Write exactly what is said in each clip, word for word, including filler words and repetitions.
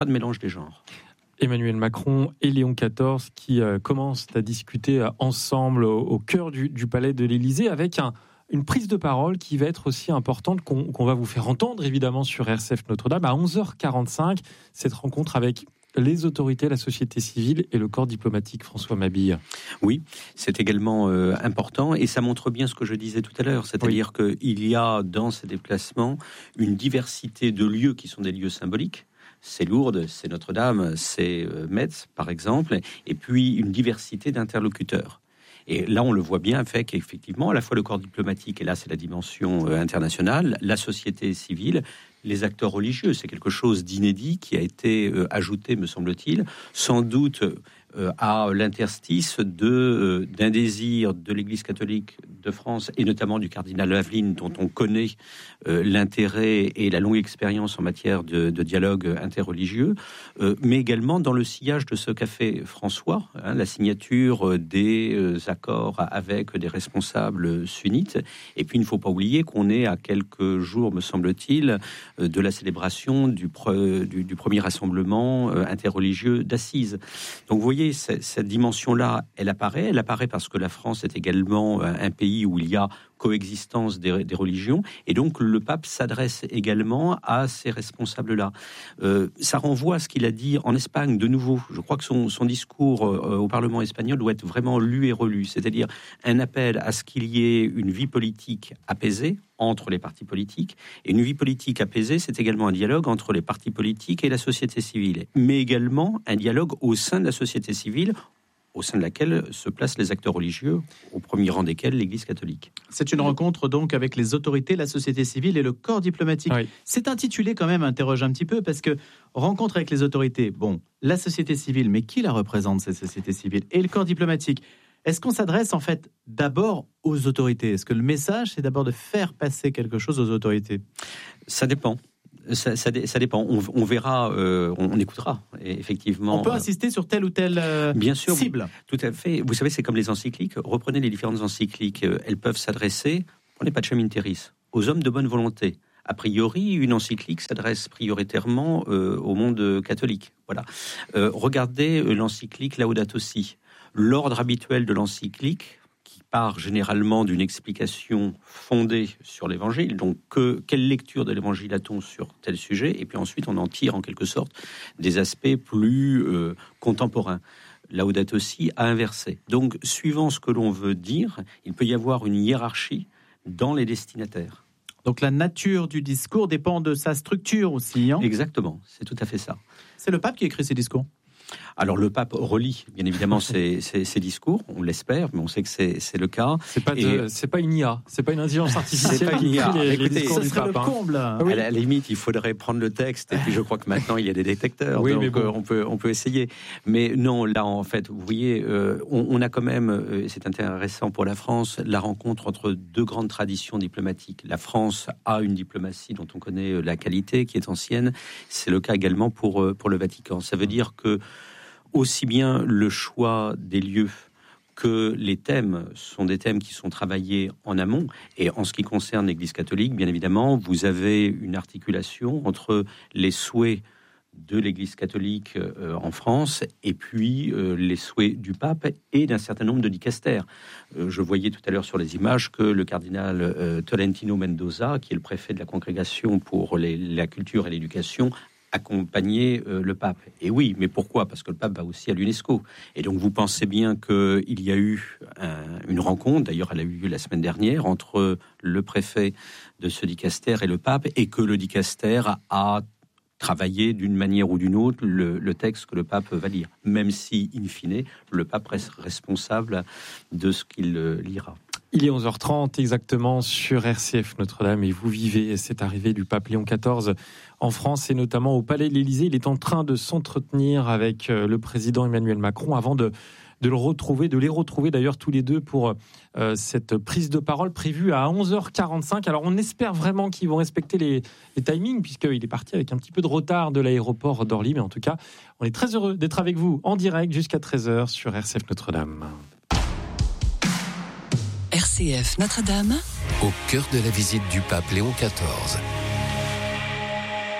Pas de mélange des genres. Emmanuel Macron et Léon quatorze qui euh, commencent à discuter euh, ensemble au, au cœur du, du palais de l'Élysée avec un, une prise de parole qui va être aussi importante qu'on, qu'on va vous faire entendre évidemment sur R C F Notre-Dame à onze heures quarante-cinq. Cette rencontre avec les autorités, la société civile et le corps diplomatique. François Mabille. Oui, c'est également euh, important et ça montre bien ce que je disais tout à l'heure, c'est-à-dire oui. qu'il y a dans ces déplacements une diversité de lieux qui sont des lieux symboliques. C'est Lourdes, c'est Notre-Dame, c'est Metz, par exemple, et puis une diversité d'interlocuteurs. Et là, on le voit bien, fait qu'effectivement, à la fois le corps diplomatique, et là, c'est la dimension internationale, la société civile, les acteurs religieux, c'est quelque chose d'inédit qui a été ajouté, me semble-t-il, sans doute à l'interstice de, d'un désir de l'Église catholique de France et notamment du cardinal Aveline, dont on connaît euh, l'intérêt et la longue expérience en matière de, de dialogue interreligieux, euh, mais également dans le sillage de ce qu'a fait François, hein, la signature des euh, accords avec des responsables sunnites. Et puis il ne faut pas oublier qu'on est à quelques jours, me semble-t-il, euh, de la célébration du, pre, du, du premier rassemblement euh, interreligieux d'Assise. Donc vous voyez, cette dimension-là, elle apparaît. Elle apparaît parce que la France est également un pays où il y a coexistence des, des religions. Et donc, le pape s'adresse également à ces responsables-là. Euh, ça renvoie à ce qu'il a dit en Espagne, de nouveau. Je crois que son, son discours euh, au Parlement espagnol doit être vraiment lu et relu. C'est-à-dire un appel à ce qu'il y ait une vie politique apaisée entre les partis politiques. Et une vie politique apaisée, c'est également un dialogue entre les partis politiques et la société civile. Mais également un dialogue au sein de la société civile, au sein de laquelle se placent les acteurs religieux, au premier rang desquels l'Église catholique. C'est une rencontre donc avec les autorités, la société civile et le corps diplomatique. Oui. C'est intitulé quand même, interroge un petit peu, parce que rencontre avec les autorités, bon, la société civile, mais qui la représente, cette société civile, et le corps diplomatique? Est-ce qu'on s'adresse en fait d'abord aux autorités? Est-ce que le message, c'est d'abord de faire passer quelque chose aux autorités? Ça dépend. Ça, ça, ça dépend. On, on verra, euh, on, on écoutera. Et effectivement, on peut insister sur telle ou telle euh, bien sûr, cible. Tout à fait. Vous savez, c'est comme les encycliques. Reprenez les différentes encycliques. Elles peuvent s'adresser, prenez Pacem in Terris, aux hommes de bonne volonté. A priori, une encyclique s'adresse prioritairement euh, au monde catholique. Voilà. Euh, regardez l'encyclique Laudato Si. L'ordre habituel de l'encyclique, qui part généralement d'une explication fondée sur l'évangile, donc que, quelle lecture de l'évangile a-t-on sur tel sujet, et puis ensuite on en tire en quelque sorte des aspects plus euh, contemporains. Laudato Si a inversé. Donc, suivant ce que l'on veut dire, il peut y avoir une hiérarchie dans les destinataires. Donc la nature du discours dépend de sa structure aussi. Hein ? Exactement, c'est tout à fait ça. C'est le pape qui écrit ces discours ? Alors le pape relit bien évidemment ses, ses, ses discours, on l'espère, mais on sait que c'est, c'est le cas. C'est pas, de, et... c'est pas une I A, c'est pas une intelligence artificielle. C'est pas une I A. Les, Écoutez, les discours ça du serait pape, le comble. Hein. À la limite, il faudrait prendre le texte, et puis je crois que maintenant il y a des détecteurs, oui, donc mais bon. euh, on peut on peut essayer. Mais non, là en fait, vous voyez, euh, on, on a quand même, euh, c'est intéressant pour la France, la rencontre entre deux grandes traditions diplomatiques. La France a une diplomatie dont on connaît la qualité, qui est ancienne. C'est le cas également pour pour le Vatican. Ça veut dire que aussi bien le choix des lieux que les thèmes sont des thèmes qui sont travaillés en amont. Et en ce qui concerne l'Église catholique, bien évidemment, vous avez une articulation entre les souhaits de l'Église catholique euh, en France et puis euh, les souhaits du pape et d'un certain nombre de dicastères. Euh, je voyais tout à l'heure sur les images que le cardinal euh, Tolentino Mendoza, qui est le préfet de la congrégation pour les, la culture et l'éducation, accompagner euh, le pape. Et oui, mais pourquoi ? Parce que le pape va aussi à l'UNESCO. Et donc vous pensez bien qu'il y a eu un, une rencontre, d'ailleurs elle a eu lieu la semaine dernière, entre le préfet de ce dicaster et le pape, et que le dicaster a, a travaillé d'une manière ou d'une autre le, le texte que le pape va lire, même si, in fine, le pape reste responsable de ce qu'il euh, lira. Il est onze heures trente exactement sur R C F Notre-Dame et vous vivez cette arrivée du pape Léon quatorze en France et notamment au Palais de l'Élysée. Il est en train de s'entretenir avec le président Emmanuel Macron avant de, de le retrouver, de les retrouver d'ailleurs tous les deux pour euh, cette prise de parole prévue à onze heures quarante-cinq. Alors on espère vraiment qu'ils vont respecter les, les timings puisqu'il est parti avec un petit peu de retard de l'aéroport d'Orly. Mais en tout cas, on est très heureux d'être avec vous en direct jusqu'à treize heures sur R C F Notre-Dame. R C F Notre-Dame, au cœur de la visite du pape Léon quatorze.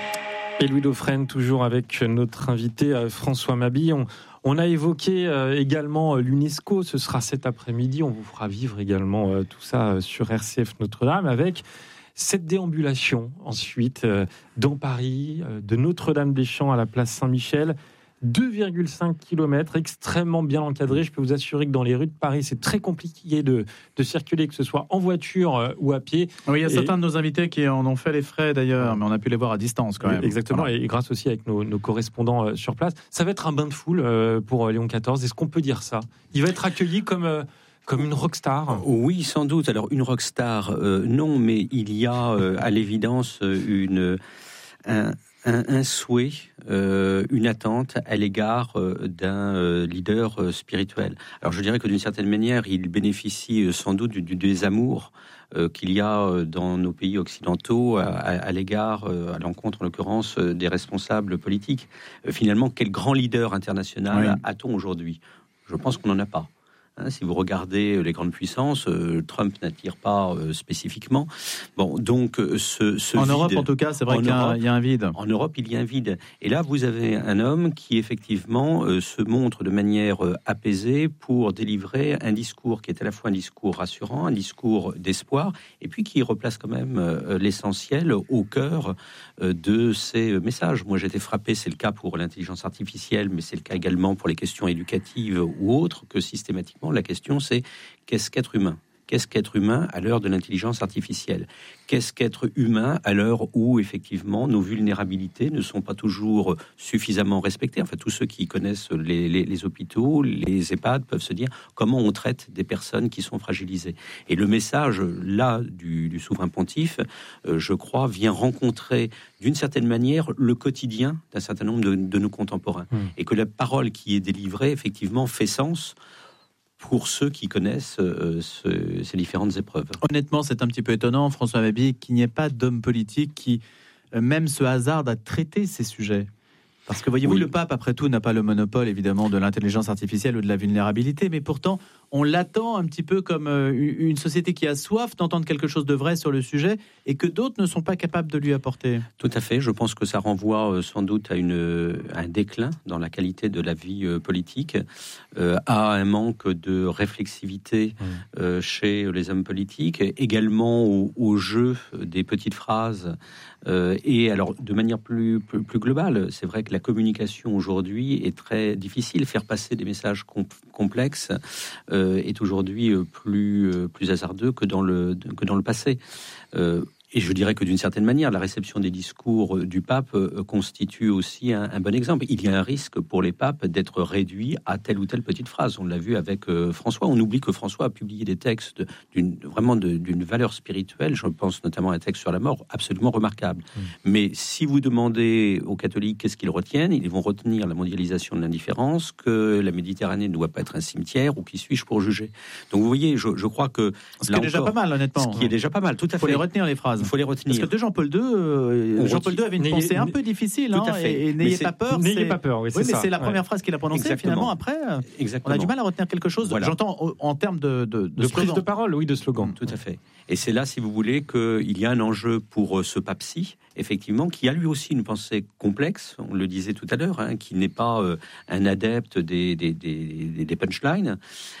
Et Louis Dauphren, toujours avec notre invité François Mabille. On, on a évoqué également l'UNESCO. Ce sera cet après-midi. On vous fera vivre également tout ça sur R C F Notre-Dame avec cette déambulation ensuite dans Paris, de Notre-Dame-des-Champs à la place Saint-Michel. deux virgule cinq kilomètres, extrêmement bien encadré. Je peux vous assurer que dans les rues de Paris, c'est très compliqué de, de circuler, que ce soit en voiture euh, ou à pied. Oui, il y a et... certains de nos invités qui en ont fait les frais d'ailleurs, mais on a pu les voir à distance quand même. Exactement, voilà. Et grâce aussi avec nos, nos correspondants euh, sur place. Ça va être un bain de foule euh, pour Léon quatorze. Est-ce qu'on peut dire ça ? Il va être accueilli comme... Euh, Comme une rockstar ? Oui, sans doute. Alors, une rockstar, euh, non, mais il y a euh, à l'évidence une, un, un, un souhait, euh, une attente à l'égard euh, d'un euh, leader euh, spirituel. Alors, je dirais que d'une certaine manière, il bénéficie euh, sans doute du, du désamour euh, qu'il y a euh, dans nos pays occidentaux à, à, à l'égard, euh, à l'encontre en l'occurrence, euh, des responsables politiques. Euh, finalement, quel grand leader international oui. a-t-on aujourd'hui ? Je pense qu'on n'en a pas. Hein, si vous regardez les grandes puissances, euh, Trump n'attire pas euh, spécifiquement. Bon, donc ce, ce en vide, Europe, en tout cas, c'est vrai qu'il y a, il y a un vide. En Europe, il y a un vide. Et là, vous avez un homme qui effectivement euh, se montre de manière euh, apaisée pour délivrer un discours qui est à la fois un discours rassurant, un discours d'espoir, et puis qui replace quand même euh, l'essentiel au cœur euh, de ces messages. Moi, j'ai été frappé. C'est le cas pour l'intelligence artificielle, mais c'est le cas également pour les questions éducatives ou autres, que systématiquement la question, c'est qu'est-ce qu'être humain ? Qu'est-ce qu'être humain à l'heure de l'intelligence artificielle ? Qu'est-ce qu'être humain à l'heure où, effectivement, nos vulnérabilités ne sont pas toujours suffisamment respectées ? Enfin, tous ceux qui connaissent les, les, les hôpitaux, les EHPAD, peuvent se dire comment on traite des personnes qui sont fragilisées. Et le message, là, du, du souverain pontife, euh, je crois, vient rencontrer, d'une certaine manière, le quotidien d'un certain nombre de, de nos contemporains. Mmh. Et que la parole qui est délivrée, effectivement, fait sens pour ceux qui connaissent euh, ce, ces différentes épreuves. Honnêtement, c'est un petit peu étonnant, François Mabille, qu'il n'y ait pas d'homme politique qui euh, même se hasarde à traiter ces sujets. Parce que voyez-vous, oui. le pape, après tout, n'a pas le monopole, évidemment, de l'intelligence artificielle ou de la vulnérabilité, mais pourtant, on l'attend un petit peu comme euh, une société qui a soif d'entendre quelque chose de vrai sur le sujet et que d'autres ne sont pas capables de lui apporter. Tout à fait. Je pense que ça renvoie euh, sans doute à, une, à un déclin dans la qualité de la vie euh, politique, euh, à un manque de réflexivité euh, chez les hommes politiques, également au, au jeu des petites phrases. Euh, et alors, de manière plus, plus, plus globale, c'est vrai que la communication aujourd'hui est très difficile. Faire passer des messages comp- complexes euh, est aujourd'hui plus, plus hasardeux que dans le, que dans le passé. Euh, Et je dirais que d'une certaine manière, la réception des discours du pape constitue aussi un, un bon exemple. Il y a un risque pour les papes d'être réduits à telle ou telle petite phrase. On l'a vu avec euh, François. On oublie que François a publié des textes d'une, vraiment de, d'une valeur spirituelle. Je pense notamment à un texte sur la mort absolument remarquable. Mmh. Mais si vous demandez aux catholiques qu'est-ce qu'ils retiennent, ils vont retenir la mondialisation de l'indifférence, que la Méditerranée ne doit pas être un cimetière, ou qui suis-je pour juger. Donc vous voyez, je, je crois que... Ce qui est déjà pas mal, honnêtement. Ce qui est déjà pas mal, tout à fait. Il faut les retenir, les phrases. Il faut les retenir. Parce que de Jean-Paul deux, euh, Jean-Paul deux avait une pensée un peu difficile. Hein, et, et n'ayez pas peur. N'ayez pas peur, oui, c'est oui, mais ça. c'est la première ouais. phrase qu'il a prononcée. Exactement. Finalement, après, Exactement. on a du mal à retenir quelque chose. Voilà. J'entends en, en termes de, de, de, de prise de parole, oui, de slogan. Tout à fait. Et c'est là, si vous voulez, qu'il y a un enjeu pour ce pape-ci, effectivement, qui a lui aussi une pensée complexe, on le disait tout à l'heure, hein, qui n'est pas euh, un adepte des, des, des, des punchlines.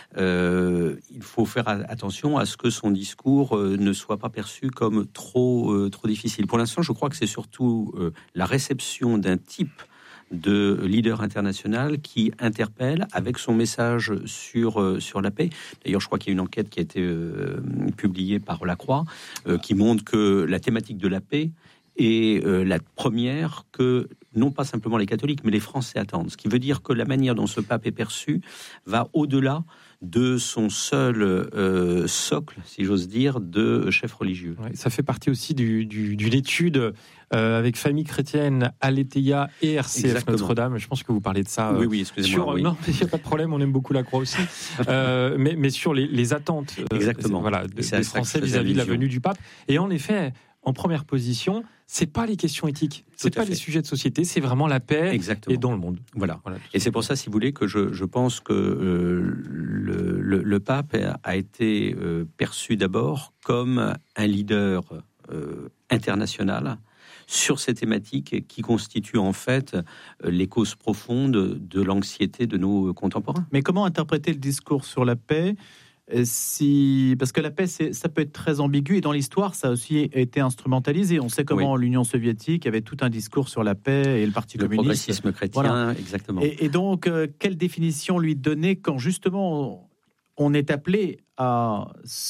Euh, il faut faire attention à ce que son discours euh, ne soit pas perçu comme trop, euh, trop difficile. Pour l'instant, je crois que c'est surtout euh, la réception d'un type de leader international qui interpelle avec son message sur, euh, sur la paix. D'ailleurs, je crois qu'il y a une enquête qui a été euh, publiée par La Croix euh, qui montre que la thématique de la paix est euh, la première que non pas simplement les catholiques, mais les Français attendent. Ce qui veut dire que la manière dont ce pape est perçu va au-delà de son seul euh, socle, si j'ose dire, de chef religieux. Ouais, ça fait partie aussi du, du, d'une étude euh, avec Famille Chrétienne, Aletheia et R C F Exactement. Notre-Dame. Je pense que vous parlez de ça. Oui, oui, excusez-moi. Sur, oui. Non, il n'y a pas de problème, on aime beaucoup la Croix aussi. euh, mais, mais sur les, les attentes euh, Exactement. Voilà, de, des Français vis-à-vis de la venue du pape. Et en effet, en première position, c'est pas les questions éthiques, c'est pas fait. Les sujets de société, c'est vraiment la paix Exactement. Et dans le monde. Voilà. voilà et c'est pour ça, si vous voulez, que je, je pense que euh, le, le, le pape a été euh, perçu d'abord comme un leader euh, international sur ces thématiques qui constituent en fait les causes profondes de l'anxiété de nos contemporains. Mais comment interpréter le discours sur la paix ? Si... Parce que la paix, c'est... ça peut être très ambigu, et dans l'histoire, ça a aussi été instrumentalisé. On sait comment oui. l'Union soviétique avait tout un discours sur la paix et le Parti le communiste. Le progressisme chrétien, voilà. exactement. Et, et donc, euh, quelle définition lui donner quand justement on est appelé à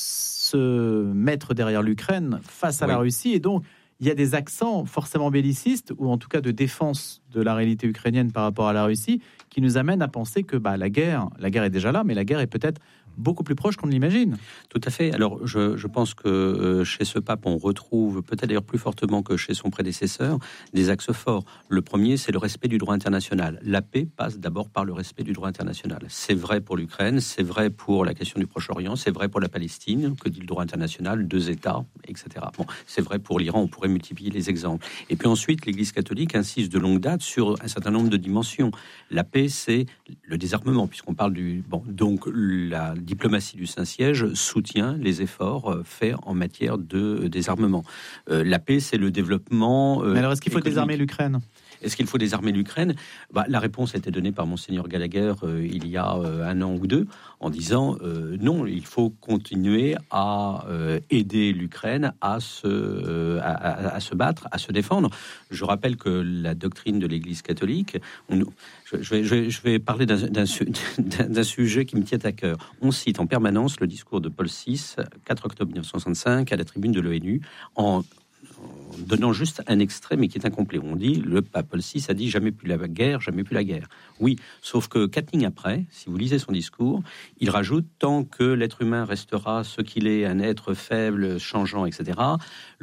se mettre derrière l'Ukraine face à oui. la Russie, et donc il y a des accents forcément bellicistes, ou en tout cas de défense de la réalité ukrainienne par rapport à la Russie, qui nous amènent à penser que bah, la guerre, la guerre est déjà là, mais la guerre est peut-être beaucoup plus proche qu'on ne l'imagine. Tout à fait. Alors, je, je pense que euh, chez ce pape, on retrouve, peut-être d'ailleurs plus fortement que chez son prédécesseur, des axes forts. Le premier, c'est le respect du droit international. La paix passe d'abord par le respect du droit international. C'est vrai pour l'Ukraine, c'est vrai pour la question du Proche-Orient, c'est vrai pour la Palestine, que dit le droit international, deux États, et cetera. Bon, c'est vrai pour l'Iran, on pourrait multiplier les exemples. Et puis ensuite, l'Église catholique insiste de longue date sur un certain nombre de dimensions. La paix, c'est le désarmement, puisqu'on parle du... Bon, donc, la diplomatie du Saint-Siège soutient les efforts faits en matière de désarmement. Euh, la paix, c'est le développement... Euh, Mais alors, est-ce qu'il faut économique. désarmer l'Ukraine ? Est-ce qu'il faut désarmer l'Ukraine ? bah, La réponse a été donnée par Monseigneur Gallagher euh, il y a euh, un an ou deux, en disant euh, non, il faut continuer à euh, aider l'Ukraine à se, euh, à, à, à se battre, à se défendre. Je rappelle que la doctrine de l'Église catholique, on, je, je, vais, je, vais, je vais parler d'un, d'un, d'un, d'un sujet qui me tient à cœur. On cite en permanence le discours de Paul six, quatre octobre mille neuf cent soixante-cinq, à la tribune de l'ONU, en donnant juste un extrait, mais qui est incomplet. On dit, le pape Paul six a dit « jamais plus la guerre, jamais plus la guerre ». Oui, sauf que quatre lignes après, si vous lisez son discours, il rajoute « tant que l'être humain restera ce qu'il est, un être faible, changeant, et cetera,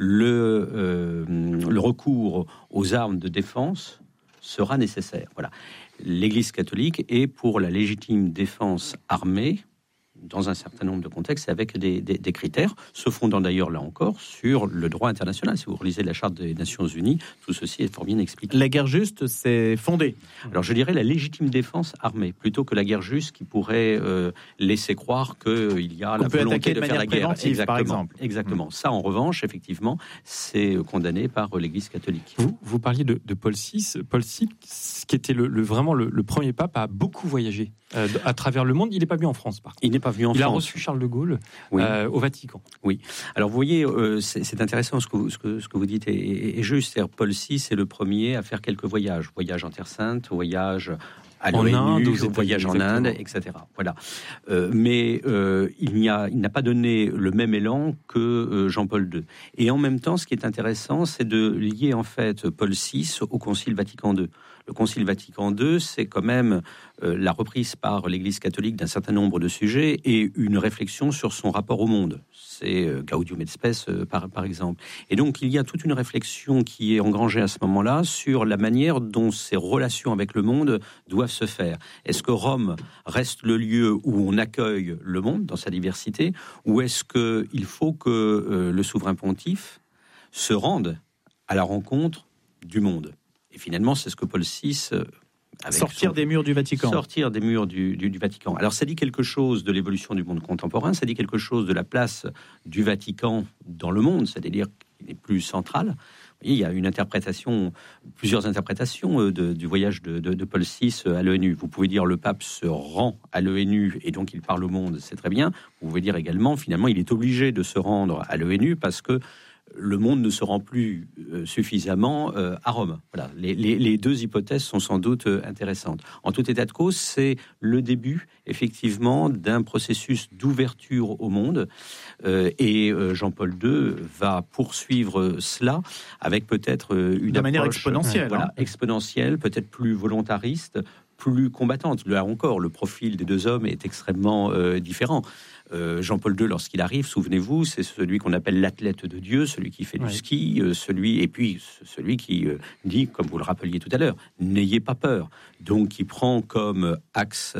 le, euh, le recours aux armes de défense sera nécessaire ». Voilà. L'Église catholique est pour la légitime défense armée, dans un certain nombre de contextes et avec des, des, des critères, se fondant d'ailleurs là encore sur le droit international. Si vous relisez la Charte des Nations Unies, tout ceci est fort bien expliqué. La guerre juste, c'est fondé. Alors je dirais la légitime défense armée, plutôt que la guerre juste qui pourrait euh, laisser croire qu'il y a On la peut volonté de, de faire la guerre. Exactement. Par exemple. Exactement. Mmh. Ça, en revanche, effectivement, c'est condamné par l'Église catholique. Vous, vous parliez de, de Paul six. Paul six, qui était le, le, vraiment le, le premier pape, a beaucoup voyagé euh, à travers le monde. Il n'est pas venu en France, par contre. Il n'est pas venu en Il France. a reçu Charles de Gaulle oui. euh, au Vatican. Oui. Alors, vous voyez, euh, c'est, c'est intéressant ce que, vous, ce, que, ce que vous dites est, est, est juste. C'est-à-dire, Paul six est le premier à faire quelques voyages. Voyage en Terre Sainte, voyage à l'ONU, voyage en Inde, et cetera. Voilà. Euh, mais euh, il, n'y a, il n'a pas donné le même élan que euh, Jean-Paul deux. Et en même temps, ce qui est intéressant, c'est de lier en fait Paul six au Concile Vatican deux. Le Concile Vatican deux, c'est quand même euh, la reprise par l'Église catholique d'un certain nombre de sujets et une réflexion sur son rapport au monde. C'est euh, Gaudium et Spes, euh, par, par exemple. Et donc, il y a toute une réflexion qui est engrangée à ce moment-là sur la manière dont ces relations avec le monde doivent se faire. Est-ce que Rome reste le lieu où on accueille le monde dans sa diversité, ou est-ce qu'il faut que euh, le souverain pontife se rende à la rencontre du monde ? Et finalement, c'est ce que Paul six... Euh, avec sortir son... des murs du Vatican. Sortir des murs du, du, du Vatican. Alors, ça dit quelque chose de l'évolution du monde contemporain, ça dit quelque chose de la place du Vatican dans le monde, c'est-à-dire qu'il est plus central. Vous voyez, il y a une interprétation, plusieurs interprétations de, du voyage de, de, de Paul six à l'ONU. Vous pouvez dire le pape se rend à l'ONU et donc il parle au monde, c'est très bien. Vous pouvez dire également, finalement, il est obligé de se rendre à l'ONU parce que le monde ne se rend plus euh, suffisamment euh, à Rome. Voilà. Les, les, les deux hypothèses sont sans doute euh, intéressantes. En tout état de cause, c'est le début, effectivement, d'un processus d'ouverture au monde. Euh, et euh, Jean-Paul deux va poursuivre cela avec peut-être euh, une de approche, manière exponentielle. Voilà, hein. exponentielle, peut-être plus volontariste, plus combattante. Là encore, le profil des deux hommes est extrêmement euh, différent. Euh, Jean-Paul deux, lorsqu'il arrive, souvenez-vous, c'est celui qu'on appelle l'athlète de Dieu, celui qui fait du oui. ski, euh, celui et puis celui qui euh, dit, comme vous le rappeliez tout à l'heure, n'ayez pas peur. Donc, qui prend comme axe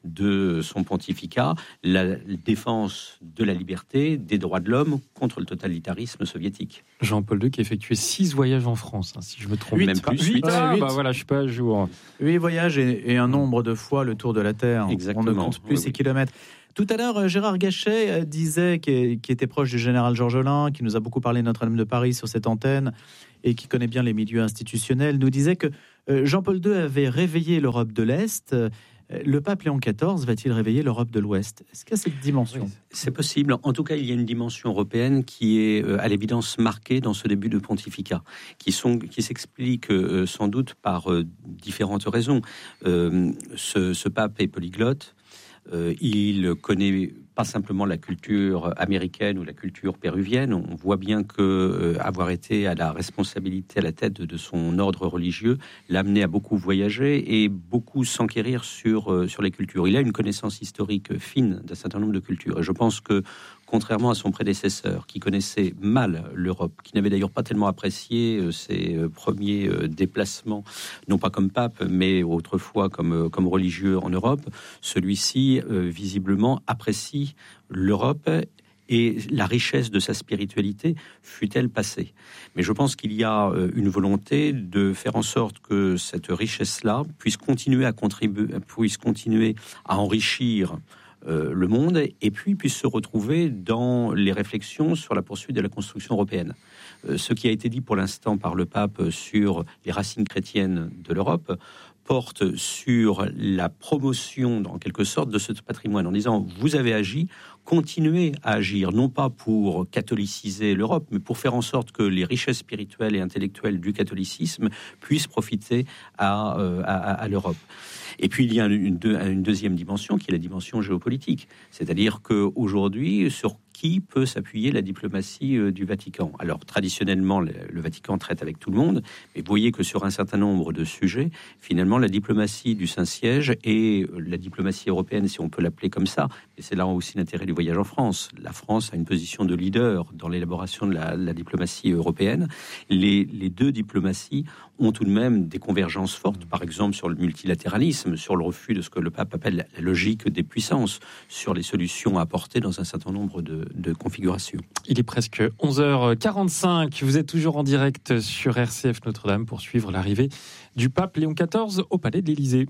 de son pontificat la défense de la liberté, des droits de l'homme contre le totalitarisme soviétique. Jean-Paul deux qui a effectué six voyages en France, hein, si je me trompe. Huit, même plus. Huit. Ah, bah voilà, je suis pas à jour. Huit voyages et, et un nombre de fois le tour de la Terre. Exactement. On ne compte plus oui, ces oui. kilomètres. Tout à l'heure, Gérard Gachet disait, qui, qui était proche du général Georges Lain, qui nous a beaucoup parlé de Notre-Dame de Paris sur cette antenne et qui connaît bien les milieux institutionnels, nous disait que Jean-Paul deux avait réveillé l'Europe de l'Est. Le pape Léon quatorze va-t-il réveiller l'Europe de l'Ouest ? Est-ce qu'il y a cette dimension ? C'est possible. En tout cas, il y a une dimension européenne qui est à l'évidence marquée dans ce début de pontificat, qui, sont, qui s'explique sans doute par différentes raisons. Ce, ce pape est polyglotte. Euh, il connaît pas simplement la culture américaine ou la culture péruvienne. On voit bien que euh, avoir été à la responsabilité, à la tête de, de son ordre religieux, l'a amené à beaucoup voyager et beaucoup s'enquérir sur, euh, sur les cultures. Il a une connaissance historique fine d'un certain nombre de cultures. Et je pense que, contrairement à son prédécesseur, qui connaissait mal l'Europe, qui n'avait d'ailleurs pas tellement apprécié euh, ses euh, premiers euh, déplacements, non pas comme pape, mais autrefois comme, euh, comme religieux en Europe, celui-ci, euh, visiblement, apprécie l'Europe et la richesse de sa spiritualité, fut-elle passée. Mais je pense qu'il y a euh, une volonté de faire en sorte que cette richesse-là puisse continuer à contribuer, puisse continuer à enrichir Euh, le monde, et puis puisse se retrouver dans les réflexions sur la poursuite de la construction européenne. Euh, ce qui a été dit pour l'instant par le pape sur les racines chrétiennes de l'Europe porte sur la promotion, en quelque sorte, de ce patrimoine, en disant, vous avez agi, continuez à agir, non pas pour catholiciser l'Europe, mais pour faire en sorte que les richesses spirituelles et intellectuelles du catholicisme puissent profiter à, euh, à, à l'Europe. Et puis, il y a une, une deuxième dimension, qui est la dimension géopolitique. C'est-à-dire qu'aujourd'hui, sur qui peut s'appuyer la diplomatie euh, du Vatican ? Alors, traditionnellement, le, le Vatican traite avec tout le monde, mais vous voyez que sur un certain nombre de sujets, finalement, la diplomatie du Saint-Siège et la diplomatie européenne, si on peut l'appeler comme ça, et c'est là aussi l'intérêt du voyage en France. La France a une position de leader dans l'élaboration de la, la diplomatie européenne. Les, les deux diplomaties ont tout de même des convergences fortes, par exemple sur le multilatéralisme, sur le refus de ce que le pape appelle la logique des puissances, sur les solutions à apporter dans un certain nombre de, de configurations. Il est presque onze heures quarante-cinq, vous êtes toujours en direct sur R C F Notre-Dame pour suivre l'arrivée du pape Léon quatorze au Palais de l'Élysée.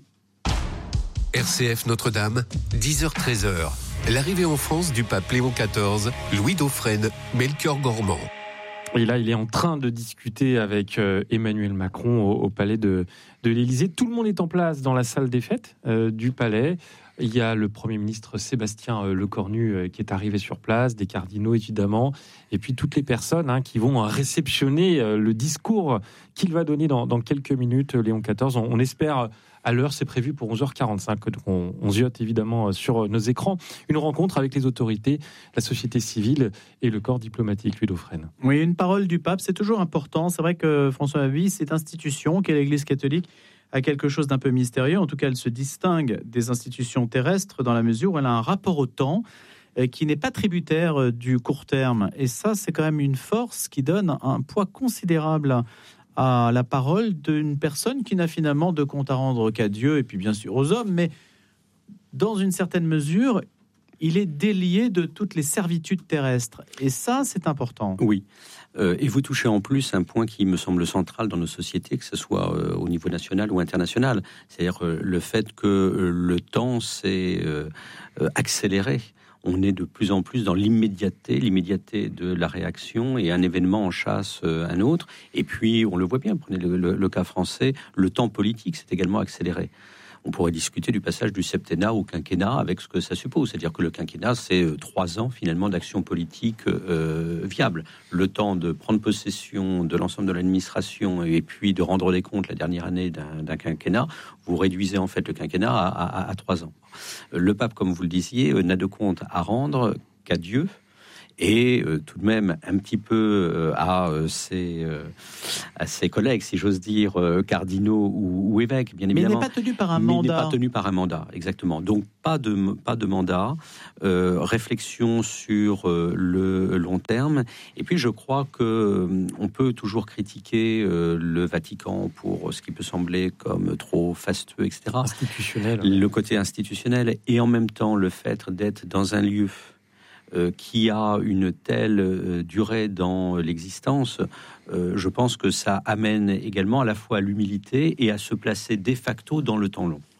R C F Notre-Dame, dix heures treize. L'arrivée en France du pape Léon quatorze, Louis Dauphren, Melchior Gormand. Et là, il est en train de discuter avec euh, Emmanuel Macron au, au palais de, de l'Élysée. Tout le monde est en place dans la salle des fêtes euh, du palais. Il y a le Premier ministre Sébastien euh, Lecornu euh, qui est arrivé sur place, des cardinaux évidemment, et puis toutes les personnes hein, qui vont réceptionner euh, le discours qu'il va donner dans, dans quelques minutes, Léon quatorze. On, on espère... À l'heure, c'est prévu pour onze heures quarante-cinq. Donc on, on ziote évidemment sur nos écrans une rencontre avec les autorités, la société civile et le corps diplomatique, Louis Dauphren. Oui, une parole du pape, c'est toujours important. C'est vrai que François Mabbey, cette institution qu'est l'Église catholique, a quelque chose d'un peu mystérieux. En tout cas, elle se distingue des institutions terrestres dans la mesure où elle a un rapport au temps qui n'est pas tributaire du court terme. Et ça, c'est quand même une force qui donne un poids considérable à la parole d'une personne qui n'a finalement de compte à rendre qu'à Dieu et puis bien sûr aux hommes, mais dans une certaine mesure, il est délié de toutes les servitudes terrestres. Et ça, c'est important. Oui. Euh, et vous touchez en plus un point qui me semble central dans nos sociétés, que ce soit euh, au niveau national ou international. C'est-à-dire euh, le fait que euh, le temps s'est euh, euh, accéléré. On est de plus en plus dans l'immédiateté, l'immédiateté de la réaction, et un événement en chasse un autre. Et puis, on le voit bien, prenez le, le, le cas français, le temps politique s'est également accéléré. On pourrait discuter du passage du septennat au quinquennat avec ce que ça suppose. C'est-à-dire que le quinquennat, c'est trois ans finalement d'action politique euh, viable. Le temps de prendre possession de l'ensemble de l'administration et puis de rendre des comptes la dernière année d'un, d'un quinquennat. Vous réduisez en fait le quinquennat à, à, à trois ans. Le pape, comme vous le disiez, n'a de compte à rendre qu'à Dieu. Et euh, tout de même un petit peu euh, à, euh, ses, euh, à ses collègues, si j'ose dire, euh, cardinaux ou, ou évêques, bien évidemment. Mais il n'est pas tenu par un Mais mandat. Il n'est pas tenu par un mandat, exactement. Donc pas de, pas de mandat, euh, réflexion sur euh, le long terme. Et puis je crois que euh, on peut toujours critiquer euh, le Vatican pour ce qui peut sembler comme trop fastueux, et cetera. Institutionnel. Le côté institutionnel et en même temps le fait d'être dans un lieu Euh, qui a une telle euh, durée dans l'existence, euh, je pense que ça amène également à la fois à l'humilité et à se placer de facto dans le temps long.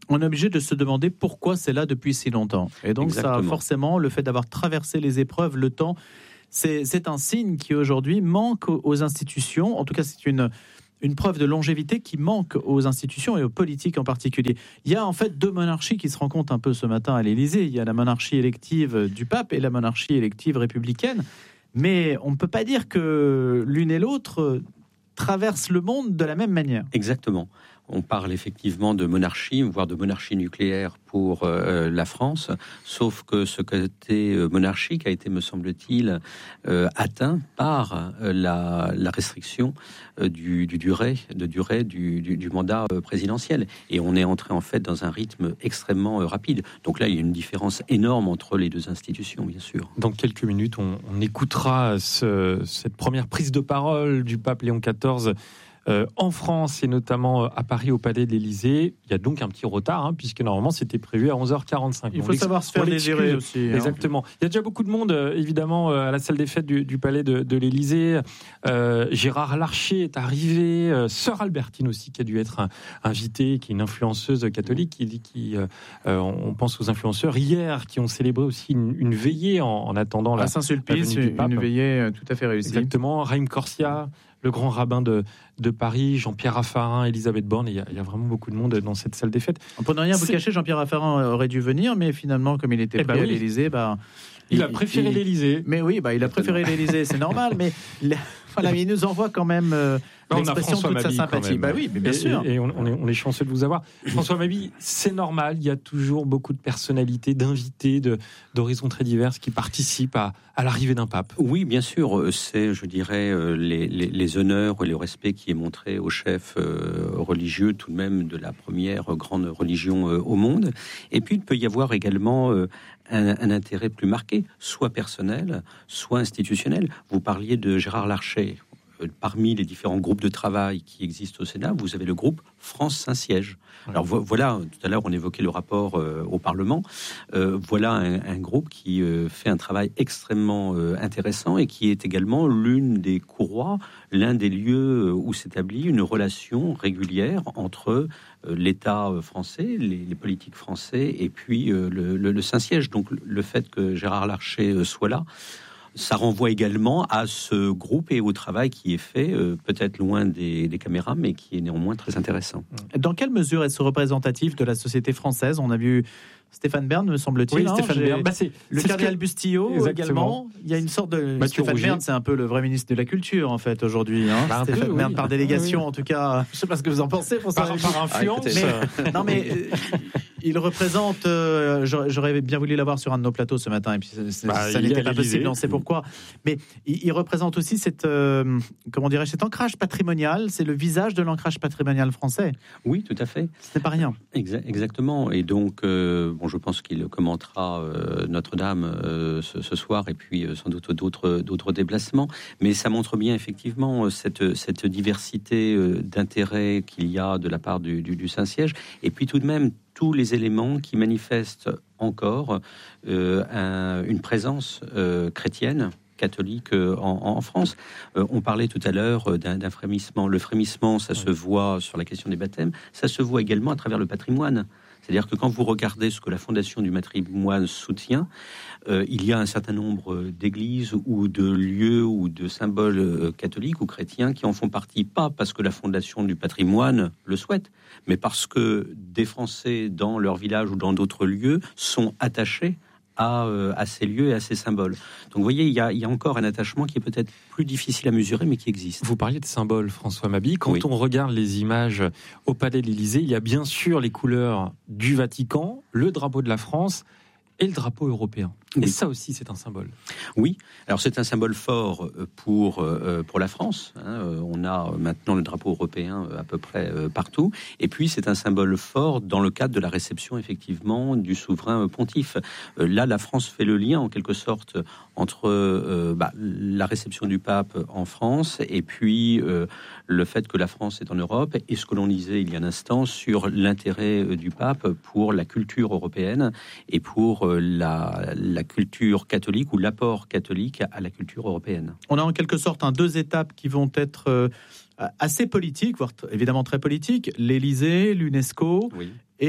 On est obligé de se demander pourquoi c'est là depuis si longtemps. Et donc Exactement. ça, forcément, le fait d'avoir traversé les épreuves, le temps, c'est, c'est un signe qui aujourd'hui manque aux institutions. En tout cas, c'est une, une preuve de longévité qui manque aux institutions et aux politiques en particulier. Il y a en fait deux monarchies qui se rencontrent un peu ce matin à l'Élysée. Il y a la monarchie élective du pape et la monarchie élective républicaine. Mais on ne peut pas dire que l'une et l'autre traversent le monde de la même manière. Exactement. On parle effectivement de monarchie, voire de monarchie nucléaire pour euh, la France, sauf que ce côté euh, monarchique a été, me semble-t-il, euh, atteint par euh, la, la restriction euh, du, du durée, de durée du, du, du mandat euh, présidentiel. Et on est entré en fait dans un rythme extrêmement euh, rapide. Donc là, il y a une différence énorme entre les deux institutions, bien sûr. Dans quelques minutes, on, on écoutera ce, cette première prise de parole du pape Léon quatorze Euh, en France et notamment à Paris au Palais de l'Élysée. Il y a donc un petit retard hein, puisque normalement c'était prévu à onze heures quarante-cinq. Il faut savoir se faire désirer aussi. Hein. Exactement. Il y a déjà beaucoup de monde euh, évidemment euh, à la salle des fêtes du, du Palais de, de l'Élysée. Euh, Gérard Larcher est arrivé, euh, Sœur Albertine aussi qui a dû être un, invitée, qui est une influenceuse catholique qui dit qui euh, on pense aux influenceurs hier qui ont célébré aussi une, une veillée en, en attendant la à Saint-Sulpice, la une, une veillée tout à fait réussie. Exactement. Raïm Corsia, le grand rabbin de, de Paris, Jean-Pierre Raffarin, Elisabeth Borne. Il y, a, il y a vraiment beaucoup de monde dans cette salle des fêtes. Pour ne rien vous cacher, Jean-Pierre Raffarin aurait dû venir, mais finalement, comme il était eh pris bah à oui. l'Élysée, bah, il, il a préféré il, l'Élysée. Mais oui, bah, il a préféré l'Élysée, c'est normal, mais il, voilà, il nous envoie quand même euh, l'expression de toute Mabille, sa sympathie. Bah oui, mais bien et, sûr. Et, et on, on, est, on est chanceux de vous avoir. François Mabille, c'est normal, il y a toujours beaucoup de personnalités, d'invités, de, d'horizons très divers qui participent à, à l'arrivée d'un pape. Oui, bien sûr, c'est, je dirais, les, les, les honneurs et le respect qui est montré au chef religieux, tout de même de la première grande religion au monde. Et puis, il peut y avoir également un, un intérêt plus marqué, soit personnel, soit institutionnel. Vous parliez de Gérard Larcher. Parmi les différents groupes de travail qui existent au Sénat, vous avez le groupe France Saint-Siège. Alors vo- voilà, tout à l'heure on évoquait le rapport euh, au Parlement. Euh, voilà un, un groupe qui euh, fait un travail extrêmement euh, intéressant et qui est également l'une des courroies, l'un des lieux où s'établit une relation régulière entre euh, l'État français, les, les politiques français et puis euh, le, le, le Saint-Siège. Donc le fait que Gérard Larcher soit là, ça renvoie également à ce groupe et au travail qui est fait, euh, peut-être loin des, des caméras, mais qui est néanmoins très intéressant. Dans quelle mesure est-ce représentatif de la société française ? On a vu Stéphane Bern, me semble-t-il. Oui, hein, Stéphane Bern. Bah, c'est, le c'est cardinal que... Bustillo également. Il y a une sorte de... Mathieu Stéphane Rougier. Bern, c'est un peu le vrai ministre de la Culture, en fait, aujourd'hui. Hein. Bah, Stéphane peu, Bern, oui. par délégation, oui. en tout cas. Je ne sais pas ce que vous en pensez. Pour Par, ça. par influence. Ah, mais, non, mais euh, il représente... Euh, j'aurais bien voulu l'avoir sur un de nos plateaux ce matin, et puis c'est, bah, ça n'était pas possible, on sait pourquoi. Mais il, il représente aussi cette, euh, comment dirais-je, cet ancrage patrimonial. C'est le visage de l'ancrage patrimonial français. Oui, tout à fait. Ce n'est pas rien. Exa- exactement. Et donc, euh, bon, je pense qu'il commentera euh, Notre-Dame euh, ce, ce soir, et puis euh, sans doute d'autres, d'autres déplacements. Mais ça montre bien effectivement cette, cette diversité euh, d'intérêts qu'il y a de la part du, du, du Saint-Siège. Et puis tout de même, tous les éléments qui manifestent encore euh, un, une présence euh, chrétienne, catholique en, en France. Euh, on parlait tout à l'heure d'un, d'un frémissement. Le frémissement, ça se voit sur la question des baptêmes, ça se voit également à travers le patrimoine. C'est-à-dire que quand vous regardez ce que la Fondation du patrimoine soutient, euh, il y a un certain nombre d'églises ou de lieux ou de symboles euh, catholiques ou chrétiens qui en font partie, pas parce que la Fondation du patrimoine le souhaite, mais parce que des Français dans leur village ou dans d'autres lieux sont attachés À, euh, à ces lieux et à ces symboles. Donc vous voyez, il y a, il y a encore un attachement qui est peut-être plus difficile à mesurer, mais qui existe. Vous parliez de symboles, François Mabille. Quand oui. on regarde les images au Palais de l'Élysée, il y a bien sûr les couleurs du Vatican, le drapeau de la France et le drapeau européen. Oui. Et ça aussi, c'est un symbole. Oui, alors c'est un symbole fort pour, euh, pour la France. Hein. On a maintenant le drapeau européen à peu près euh, partout. Et puis c'est un symbole fort dans le cadre de la réception effectivement du souverain pontife. Euh, là, la France fait le lien en quelque sorte entre euh, bah, la réception du pape en France et puis euh, le fait que la France est en Europe et ce que l'on disait il y a un instant sur l'intérêt du pape pour la culture européenne et pour euh, la, la la culture catholique ou l'apport catholique à la culture européenne. On a en quelque sorte un, deux étapes qui vont être euh, assez politiques, voire t- évidemment très politiques, l'Élysée, l'UNESCO oui. et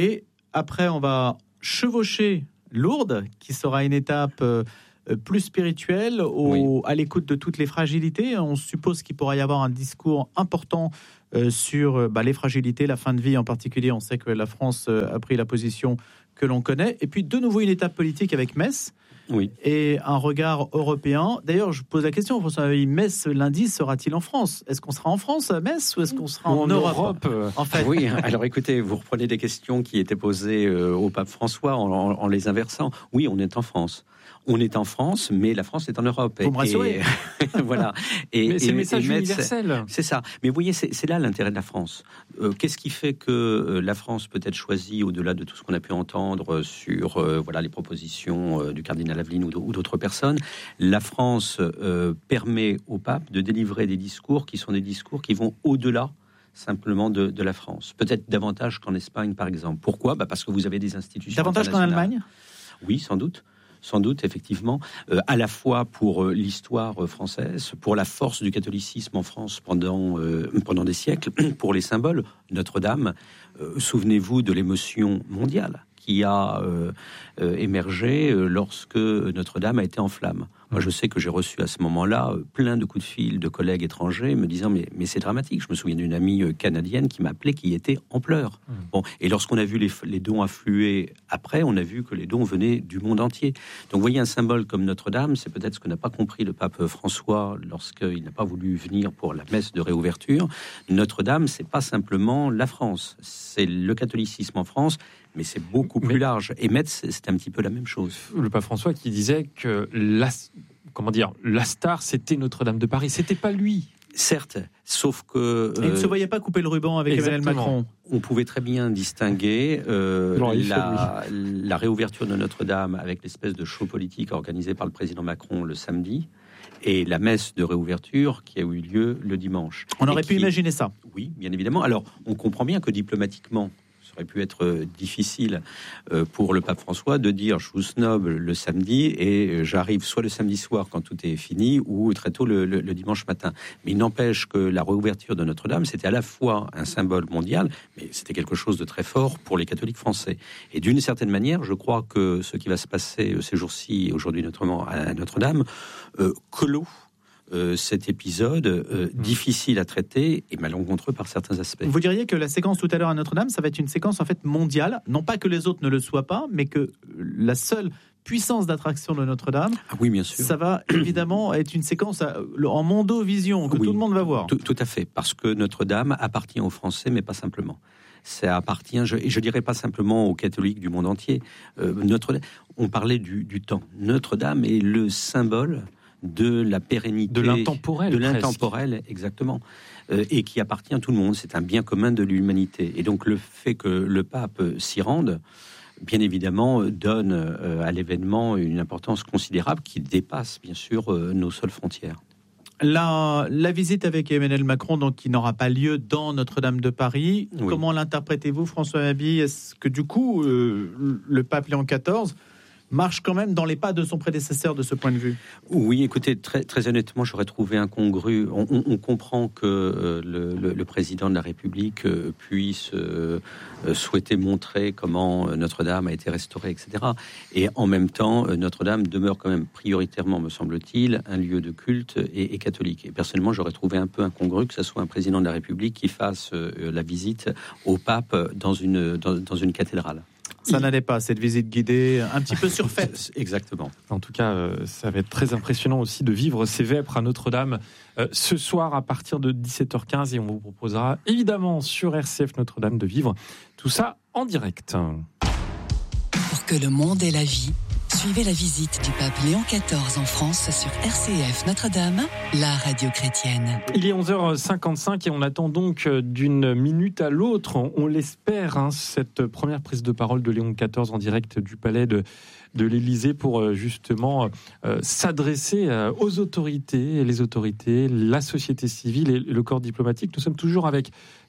après, on va chevaucher Lourdes, qui sera une étape euh, plus spirituelle, au, oui. à l'écoute de toutes les fragilités. On suppose qu'il pourra y avoir un discours important euh, sur bah, les fragilités, la fin de vie en particulier. On sait que la France euh, a pris la position que l'on connaît. Et puis, de nouveau, une étape politique avec Metz. Oui. Et un regard européen. D'ailleurs, je pose la question, François, Metz lundi sera-t-il en France ? Est-ce qu'on sera en France à Metz ou est-ce qu'on sera en, en Europe, Europe en fait. Oui, alors écoutez, vous reprenez des questions qui étaient posées euh, au pape François en, en, en les inversant. Oui, on est en France. On est en France, mais la France est en Europe. Vous me rassurez. Et, voilà. Et, mais c'est et, le message et Metz, universel. C'est ça. Mais vous voyez, c'est, c'est là l'intérêt de la France. Euh, qu'est-ce qui fait que euh, la France peut être choisie, au-delà de tout ce qu'on a pu entendre sur euh, voilà, les propositions euh, du cardinal Aveline ou, ou d'autres personnes? La France euh, permet au pape de délivrer des discours qui sont des discours qui vont au-delà simplement de, de la France. Peut-être davantage qu'en Espagne, par exemple. Pourquoi ? Bah parce que vous avez des institutions davantage qu'en Allemagne ? Oui, sans doute. Sans doute, effectivement, euh, à la fois pour euh, l'histoire euh, française, pour la force du catholicisme en France pendant, euh, pendant des siècles, pour les symboles. Notre-Dame, euh, souvenez-vous de l'émotion mondiale qui a euh, euh, émergé lorsque Notre-Dame a été en flammes. Moi, je sais que j'ai reçu à ce moment-là plein de coups de fil de collègues étrangers me disant mais, mais c'est dramatique. Je me souviens d'une amie canadienne qui m'appelait, qui était en pleurs. Mmh. Bon, et lorsqu'on a vu les, les dons affluer après, on a vu que les dons venaient du monde entier. Donc, vous voyez, un symbole comme Notre-Dame, c'est peut-être ce que n'a pas compris le pape François lorsqu'il n'a pas voulu venir pour la messe de réouverture. Notre-Dame, c'est pas simplement la France, c'est le catholicisme en France, mais c'est beaucoup plus mais, large. Et Metz, c'est un petit peu la même chose. Le pape François qui disait que la, comment dire, la star, c'était Notre-Dame de Paris. C'était pas lui. Certes, sauf que... Euh, il ne se voyait pas couper le ruban avec Emmanuel Macron. On pouvait très bien distinguer euh, non, la, la réouverture de Notre-Dame avec l'espèce de show politique organisé par le président Macron le samedi et la messe de réouverture qui a eu lieu le dimanche. On aurait qui, pu imaginer ça. Oui, bien évidemment. Alors, on comprend bien que diplomatiquement, ça aurait pu être difficile pour le pape François de dire je vous snob le samedi et j'arrive soit le samedi soir quand tout est fini ou très tôt le, le, le dimanche matin. Mais il n'empêche que la réouverture de Notre-Dame, c'était à la fois un symbole mondial, mais c'était quelque chose de très fort pour les catholiques français. Et d'une certaine manière, je crois que ce qui va se passer ces jours-ci et aujourd'hui notamment à Notre-Dame euh, clôt Euh, cet épisode euh, mmh. difficile à traiter et malencontreux par certains aspects. Vous diriez que la séquence tout à l'heure à Notre-Dame, ça va être une séquence en fait mondiale, non pas que les autres ne le soient pas, mais que la seule puissance d'attraction de Notre-Dame, ah oui, bien sûr. Ça va évidemment être une séquence à, en mondovision que oui, tout le monde va voir. Tout, tout à fait, parce que Notre-Dame appartient aux Français, mais pas simplement. Ça appartient, je, et je dirais pas simplement aux catholiques du monde entier. Euh, Notre, on parlait du, du temps. Notre-Dame est le symbole de la pérennité, de l'intemporel, de l'intemporel, exactement, euh, et qui appartient à tout le monde. C'est un bien commun de l'humanité. Et donc le fait que le pape s'y rende, bien évidemment, donne euh, à l'événement une importance considérable qui dépasse, bien sûr, euh, nos seules frontières. La, la visite avec Emmanuel Macron, donc, qui n'aura pas lieu dans Notre-Dame de Paris, oui. Comment l'interprétez-vous, François Mabi ? Est-ce que du coup, euh, le pape Léon quatorze marche quand même dans les pas de son prédécesseur de ce point de vue? Oui, écoutez, très, très honnêtement, j'aurais trouvé incongru. On, on, on comprend que euh, le, le, le président de la République euh, puisse euh, souhaiter montrer comment Notre-Dame a été restaurée, et cetera. Et en même temps, Notre-Dame demeure quand même prioritairement, me semble-t-il, un lieu de culte et, et catholique. Et personnellement, j'aurais trouvé un peu incongru que ce soit un président de la République qui fasse euh, la visite au pape dans une, dans, dans une cathédrale. Ça n'allait pas, cette visite guidée, un petit peu surfaite. Exactement. En tout cas, euh, ça va être très impressionnant aussi de vivre ces vêpres à Notre-Dame euh, ce soir à partir de dix-sept heures quinze. Et on vous proposera évidemment sur R C F Notre-Dame de vivre tout ça en direct. Pour que le monde ait la vie, suivez la visite du pape Léon quatorze en France sur R C F Notre-Dame, la radio chrétienne. Il est onze heures cinquante-cinq et on attend donc d'une minute à l'autre, on, on l'espère, hein, cette première prise de parole de Léon quatorze en direct du palais de, de l'Élysée pour justement euh, s'adresser aux autorités, les autorités, la société civile et le corps diplomatique. Nous sommes toujours avec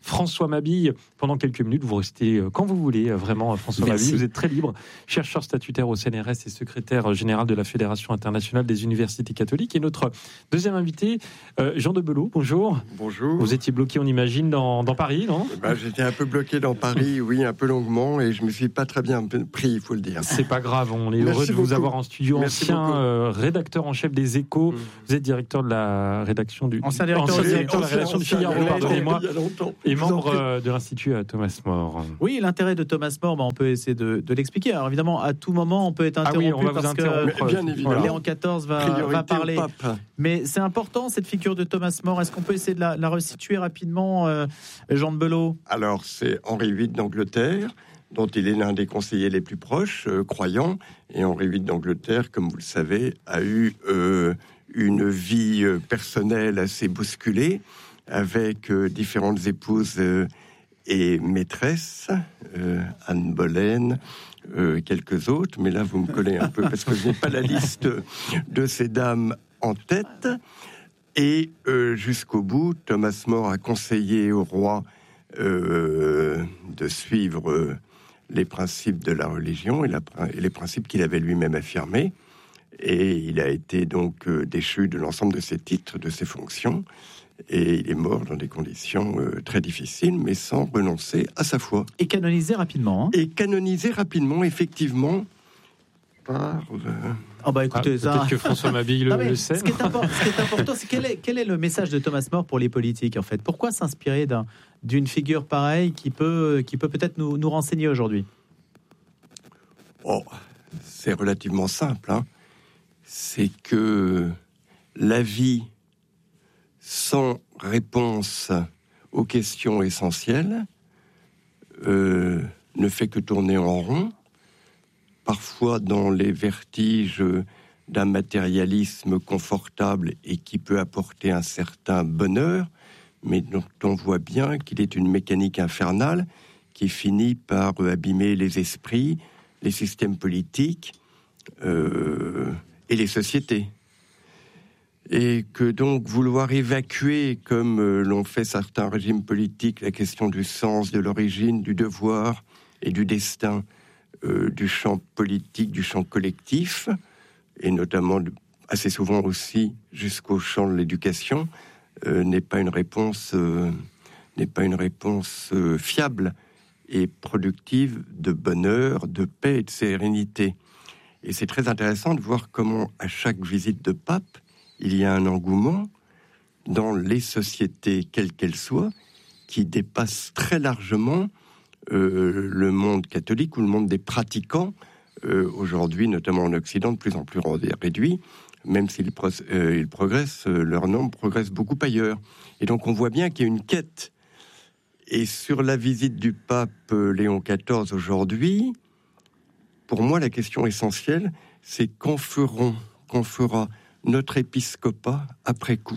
François Mabille pendant quelques minutes. Vous restez quand vous voulez, vraiment, François Merci. Mabille. Vous êtes très libre, chercheur statutaire au C N R S et secrétaire général de la Fédération internationale des universités catholiques. Et notre deuxième invité, euh, Jean de Belot. Bonjour. Bonjour. Vous étiez bloqué, on imagine, dans, dans Paris, non ? Eh ben, j'étais un peu bloqué dans Paris, oui, un peu longuement, et je me suis pas très bien pris, il faut le dire. C'est pas grave, on est Merci heureux de beaucoup. vous avoir en studio. Merci Ancien euh, rédacteur en chef des Échos. Mmh. Vous êtes directeur de la rédaction du... Ancien directeur, ancien de, directeur de la rédaction du Figaro, pardonnez-moi. Et membre euh, de l'Institut à Thomas More. Oui, l'intérêt de Thomas More, bah, on peut essayer de, de l'expliquer. Alors évidemment, à tout moment, on peut être interrompu ah oui, on va parce vous interrompre. que bien évidemment. Léon quatorze va, va parler. Mais c'est important, cette figure de Thomas More. Est-ce qu'on peut essayer de la, la resituer rapidement, euh, Jean de Belot ? Alors, c'est Henri huit d'Angleterre, dont il est l'un des conseillers les plus proches, euh, croyants. Et Henri huit d'Angleterre, comme vous le savez, a eu euh, une vie euh, personnelle assez bousculée, avec euh, différentes épouses euh, et maîtresses, euh, Anne Boleyn, euh, quelques autres. Mais là, vous me collez un peu, parce que je n'ai pas la liste de ces dames en tête. Et euh, jusqu'au bout, Thomas More a conseillé au roi euh, de suivre euh, les principes de la religion et, la, et les principes qu'il avait lui-même affirmés. Et il a été donc euh, déchu de l'ensemble de ses titres, de ses fonctions. Et il est mort dans des conditions euh, très difficiles, mais sans renoncer à sa foi. Et canonisé rapidement. Hein. Et canonisé rapidement, effectivement, par... Euh, Oh bah écoutez, ah, ça... peut-être que François Mabille le, le sait. Ce qui est important, ce qui est important c'est quel est, quel est le message de Thomas More pour les politiques, en fait ? Pourquoi s'inspirer d'un, d'une figure pareille qui peut, qui peut peut-être nous, nous renseigner aujourd'hui ? Oh, c'est relativement simple. Hein. C'est que la vie sans réponse aux questions essentielles euh, ne fait que tourner en rond. Parfois dans les vertiges d'un matérialisme confortable et qui peut apporter un certain bonheur, mais dont on voit bien qu'il est une mécanique infernale qui finit par abîmer les esprits, les systèmes politiques euh, et les sociétés. Et que donc vouloir évacuer, comme euh, l'ont fait certains régimes politiques, la question du sens, de l'origine, du devoir et du destin, Euh, du champ politique, du champ collectif, et notamment assez souvent aussi jusqu'au champ de l'éducation, euh, n'est pas une réponse, euh, n'est pas une réponse euh, fiable et productive de bonheur, de paix et de sérénité. Et c'est très intéressant de voir comment, à chaque visite de pape, il y a un engouement dans les sociétés, quelles qu'elles soient, qui dépasse très largement Euh, le monde catholique ou le monde des pratiquants, euh, aujourd'hui, notamment en Occident, de plus en plus réduit, même s'ils pro- euh, ils progressent, euh, leur nombre progresse beaucoup ailleurs. Et donc on voit bien qu'il y a une quête. Et sur la visite du pape euh, Léon quatorze aujourd'hui, pour moi, la question essentielle, c'est qu'en feront, qu'en fera notre épiscopat après coup.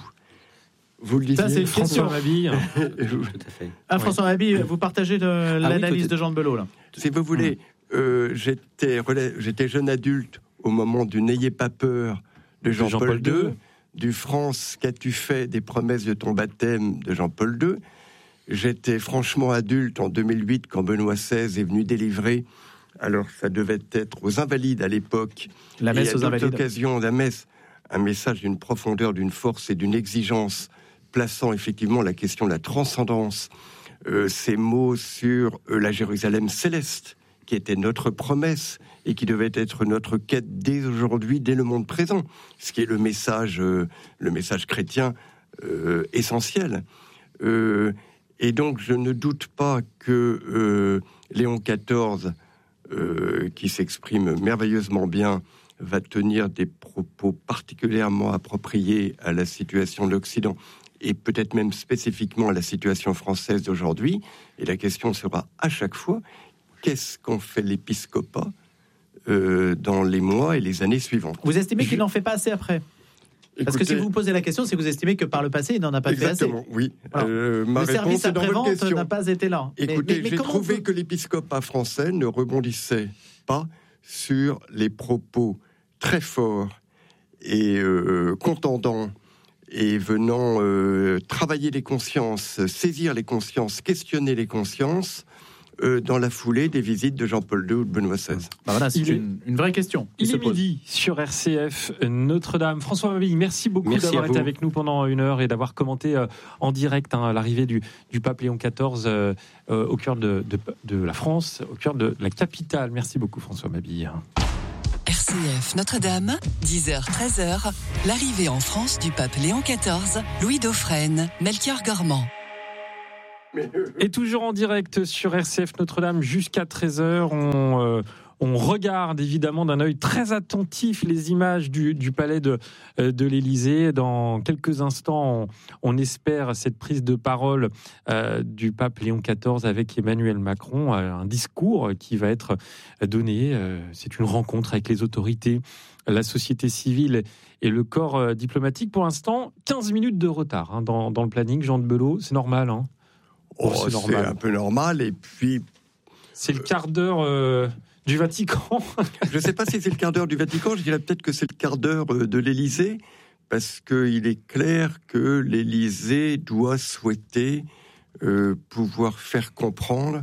Vous le disiez, ça, c'est une François Mabille. Tout à fait. Ah, François Mabille, vous partagez de, ah l'analyse oui, de Jean de Belot, là. Si vous voulez, euh, j'étais, j'étais jeune adulte au moment du N'ayez pas peur de Jean-Paul, Jean-Paul deux, du France, qu'as-tu fait des promesses de ton baptême de Jean-Paul deux. J'étais franchement adulte en deux mille huit quand Benoît seize est venu délivrer, alors ça devait être aux Invalides à l'époque, la messe et à aux Invalides. l'occasion de la messe, un message d'une profondeur, d'une force et d'une exigence, plaçant effectivement la question de la transcendance, euh, ces mots sur euh, la Jérusalem céleste, qui était notre promesse et qui devait être notre quête dès aujourd'hui, dès le monde présent, ce qui est le message, euh, le message chrétien euh, essentiel. Euh, et donc, je ne doute pas que euh, Léon quatorze, euh, qui s'exprime merveilleusement bien, va tenir des propos particulièrement appropriés à la situation de l'Occident et peut-être même spécifiquement à la situation française d'aujourd'hui. Et la question sera à chaque fois, qu'est-ce qu'en fait l'épiscopat euh, dans les mois et les années suivantes ? Vous estimez Je... qu'il n'en fait pas assez après ? Parce Écoutez, que si vous vous posez la question, c'est que vous estimez que par le passé, il n'en a pas fait assez. Exactement, oui. Voilà. Euh, ma le service après-vente n'a pas été là. Écoutez, mais, mais, j'ai mais trouvé vous... que l'épiscopat français ne rebondissait pas sur les propos très forts et euh, contendants et venant euh, travailler les consciences, saisir les consciences, questionner les consciences, euh, dans la foulée des visites de Jean-Paul deux ou de Benoît seize. Bah voilà, c'est une, une vraie question. Il est midi sur R C F Notre-Dame. François Mabille, merci beaucoup merci d'avoir été avec nous pendant une heure et d'avoir commenté euh, en direct hein, l'arrivée du, du pape Léon quatorze euh, euh, au cœur de, de, de la France, au cœur de la capitale. Merci beaucoup François Mabille. R C F Notre-Dame, dix heures treize heures, l'arrivée en France du pape Léon quatorze, Louis Dauphren, Melchior Gormand. Et toujours en direct sur R C F Notre-Dame jusqu'à treize heures, on, euh, on regarde évidemment d'un œil très attentif les images du, du palais de, de l'Élysée. Dans quelques instants, on, on espère cette prise de parole euh, du pape Léon quatorze avec Emmanuel Macron, euh, un discours qui va être donné. Euh, c'est une rencontre avec les autorités, la société civile et le corps euh, diplomatique. Pour l'instant, quinze minutes de retard hein, dans, dans le planning. Jean de Belot, c'est normal hein. Oh, c'est, c'est un peu normal, et puis... C'est le quart d'heure euh, du Vatican. Je ne sais pas si c'est le quart d'heure du Vatican, je dirais peut-être que c'est le quart d'heure de l'Élysée, parce qu'il est clair que l'Élysée doit souhaiter euh, pouvoir faire comprendre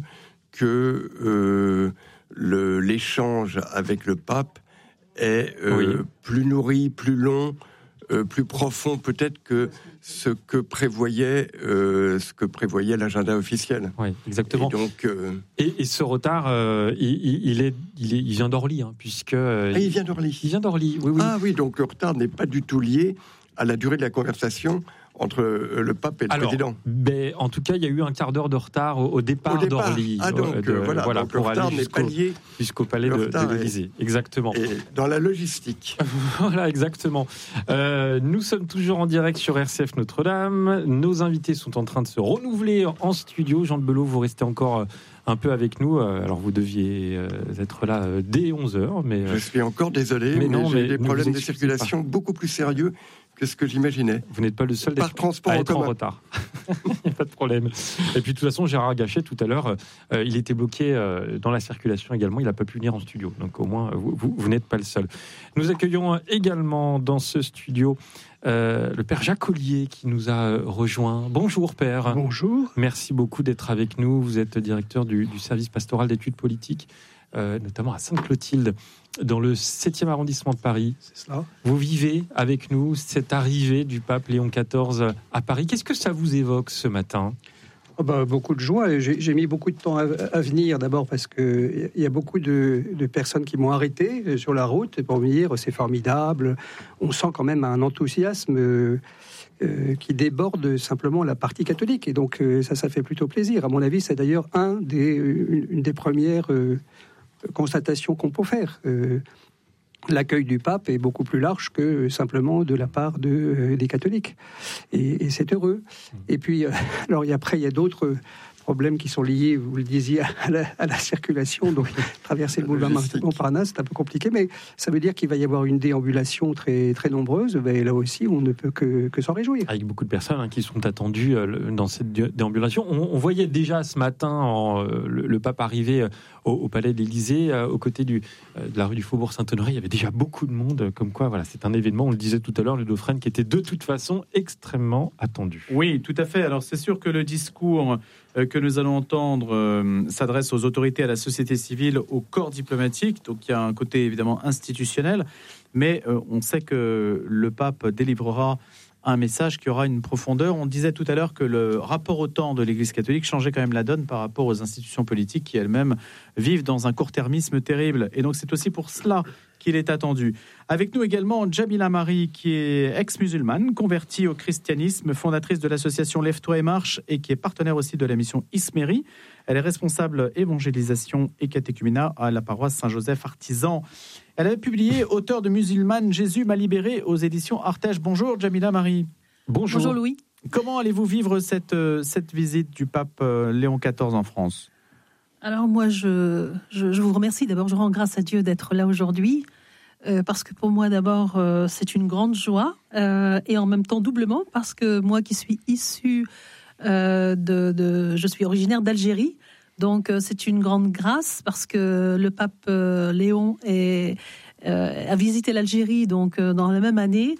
que euh, le, l'échange avec le pape est euh, oui. plus nourri, plus long, euh, plus profond peut-être que ce que prévoyait euh, ce que prévoyait l'agenda officiel. Oui, exactement. Et donc euh... et, et ce retard, euh, il, il est, il est, il vient d'Orly, hein, puisque euh, ah, il vient d'Orly. Il vient d'Orly. Oui, oui. Ah oui, donc le retard n'est pas du tout lié à la durée de la conversation entre le pape et le Alors, président. Ben, en tout cas, il y a eu un quart d'heure de retard au, au, départ, au départ d'Orly. Ah donc de, voilà, voilà donc pour le retard aller n'est jusqu'au, pas lié jusqu'au palais de, de l'Élysée. Est, exactement. Et dans la logistique. Voilà, exactement. Euh, nous sommes toujours en direct sur R C F Notre-Dame. Nos invités sont en train de se renouveler en studio. Jean de Belot, vous restez encore un peu avec nous. Alors, vous deviez être là dès onze heures. Mais... Je suis encore désolé, mais, mais non, j'ai mais des problèmes de circulation pas. beaucoup plus sérieux que ce que j'imaginais. Vous n'êtes pas le seul Par transport à être en, en retard. Il n'y a pas de problème. Et puis, de toute façon, Gérard Gachet, tout à l'heure, euh, il était bloqué euh, dans la circulation également. Il n'a pas pu venir en studio. Donc, au moins, vous, vous, vous n'êtes pas le seul. Nous accueillons également dans ce studio euh, le Père Jacques Ollier qui nous a rejoint. Bonjour, Père. Bonjour. Merci beaucoup d'être avec nous. Vous êtes directeur du, du service pastoral d'études politiques, euh, notamment à Sainte-Clotilde, dans le septième arrondissement de Paris. C'est cela. Vous vivez avec nous cette arrivée du pape Léon quatorze à Paris. Qu'est-ce que ça vous évoque ce matin ? Oh bah, beaucoup de joie. J'ai, j'ai mis beaucoup de temps à, à venir, d'abord parce qu'il y a beaucoup de, de personnes qui m'ont arrêté sur la route pour me dire c'est formidable. On sent quand même un enthousiasme euh, euh, qui déborde simplement la partie catholique. Et donc euh, ça, ça fait plutôt plaisir. À mon avis, c'est d'ailleurs un des, une, une des premières... Euh, constatation qu'on peut faire. Euh, l'accueil du pape est beaucoup plus large que simplement de la part de, euh, des catholiques. Et, et c'est heureux. Et puis, euh, alors après, il y a d'autres problèmes qui sont liés, vous le disiez, à la, à la circulation. Donc, traverser le boulevard Montparnasse, c'est un peu compliqué, mais ça veut dire qu'il va y avoir une déambulation très, très nombreuse. Et là aussi, on ne peut que, que s'en réjouir. Avec beaucoup de personnes hein, qui sont attendues euh, dans cette déambulation. On, on voyait déjà ce matin en, euh, le, le pape arriver au, au palais de l'Élysée, euh, aux côtés du, euh, de la rue du Faubourg Saint-Honoré. Il y avait déjà beaucoup de monde, comme quoi voilà, c'est un événement, on le disait tout à l'heure, le Dauphren, qui était de toute façon extrêmement attendu. Oui, tout à fait. Alors, c'est sûr que le discours que nous allons entendre euh, s'adresse aux autorités, à la société civile, au corps diplomatique. Donc il y a un côté évidemment institutionnel, mais euh, on sait que le pape délivrera un message qui aura une profondeur. On disait tout à l'heure que le rapport au temps de l'Église catholique changeait quand même la donne par rapport aux institutions politiques qui elles-mêmes vivent dans un court-termisme terrible. Et donc c'est aussi pour cela qu'il est attendu. Avec nous également Djamila Mari, qui est ex-musulmane, convertie au christianisme, fondatrice de l'association Lève-toi et marche et qui est partenaire aussi de la mission Ismérie. Elle est responsable évangélisation et catéchuménat à la paroisse Saint-Joseph Artisan. Elle avait publié Auteur de musulmane, Jésus m'a libéré aux éditions Artege. Bonjour Djamila Mari. Bonjour. Bonjour Louis. Comment allez-vous vivre cette, cette visite du pape Léon quatorze en France ? Alors moi, je, je, je vous remercie. D'abord, je rends grâce à Dieu d'être là aujourd'hui, euh, parce que pour moi, d'abord, euh, c'est une grande joie, euh, et en même temps doublement, parce que moi qui suis issue, euh, de, de, je suis originaire d'Algérie, donc euh, c'est une grande grâce, parce que le pape euh, Léon est, euh, a visité l'Algérie donc, euh, dans la même année,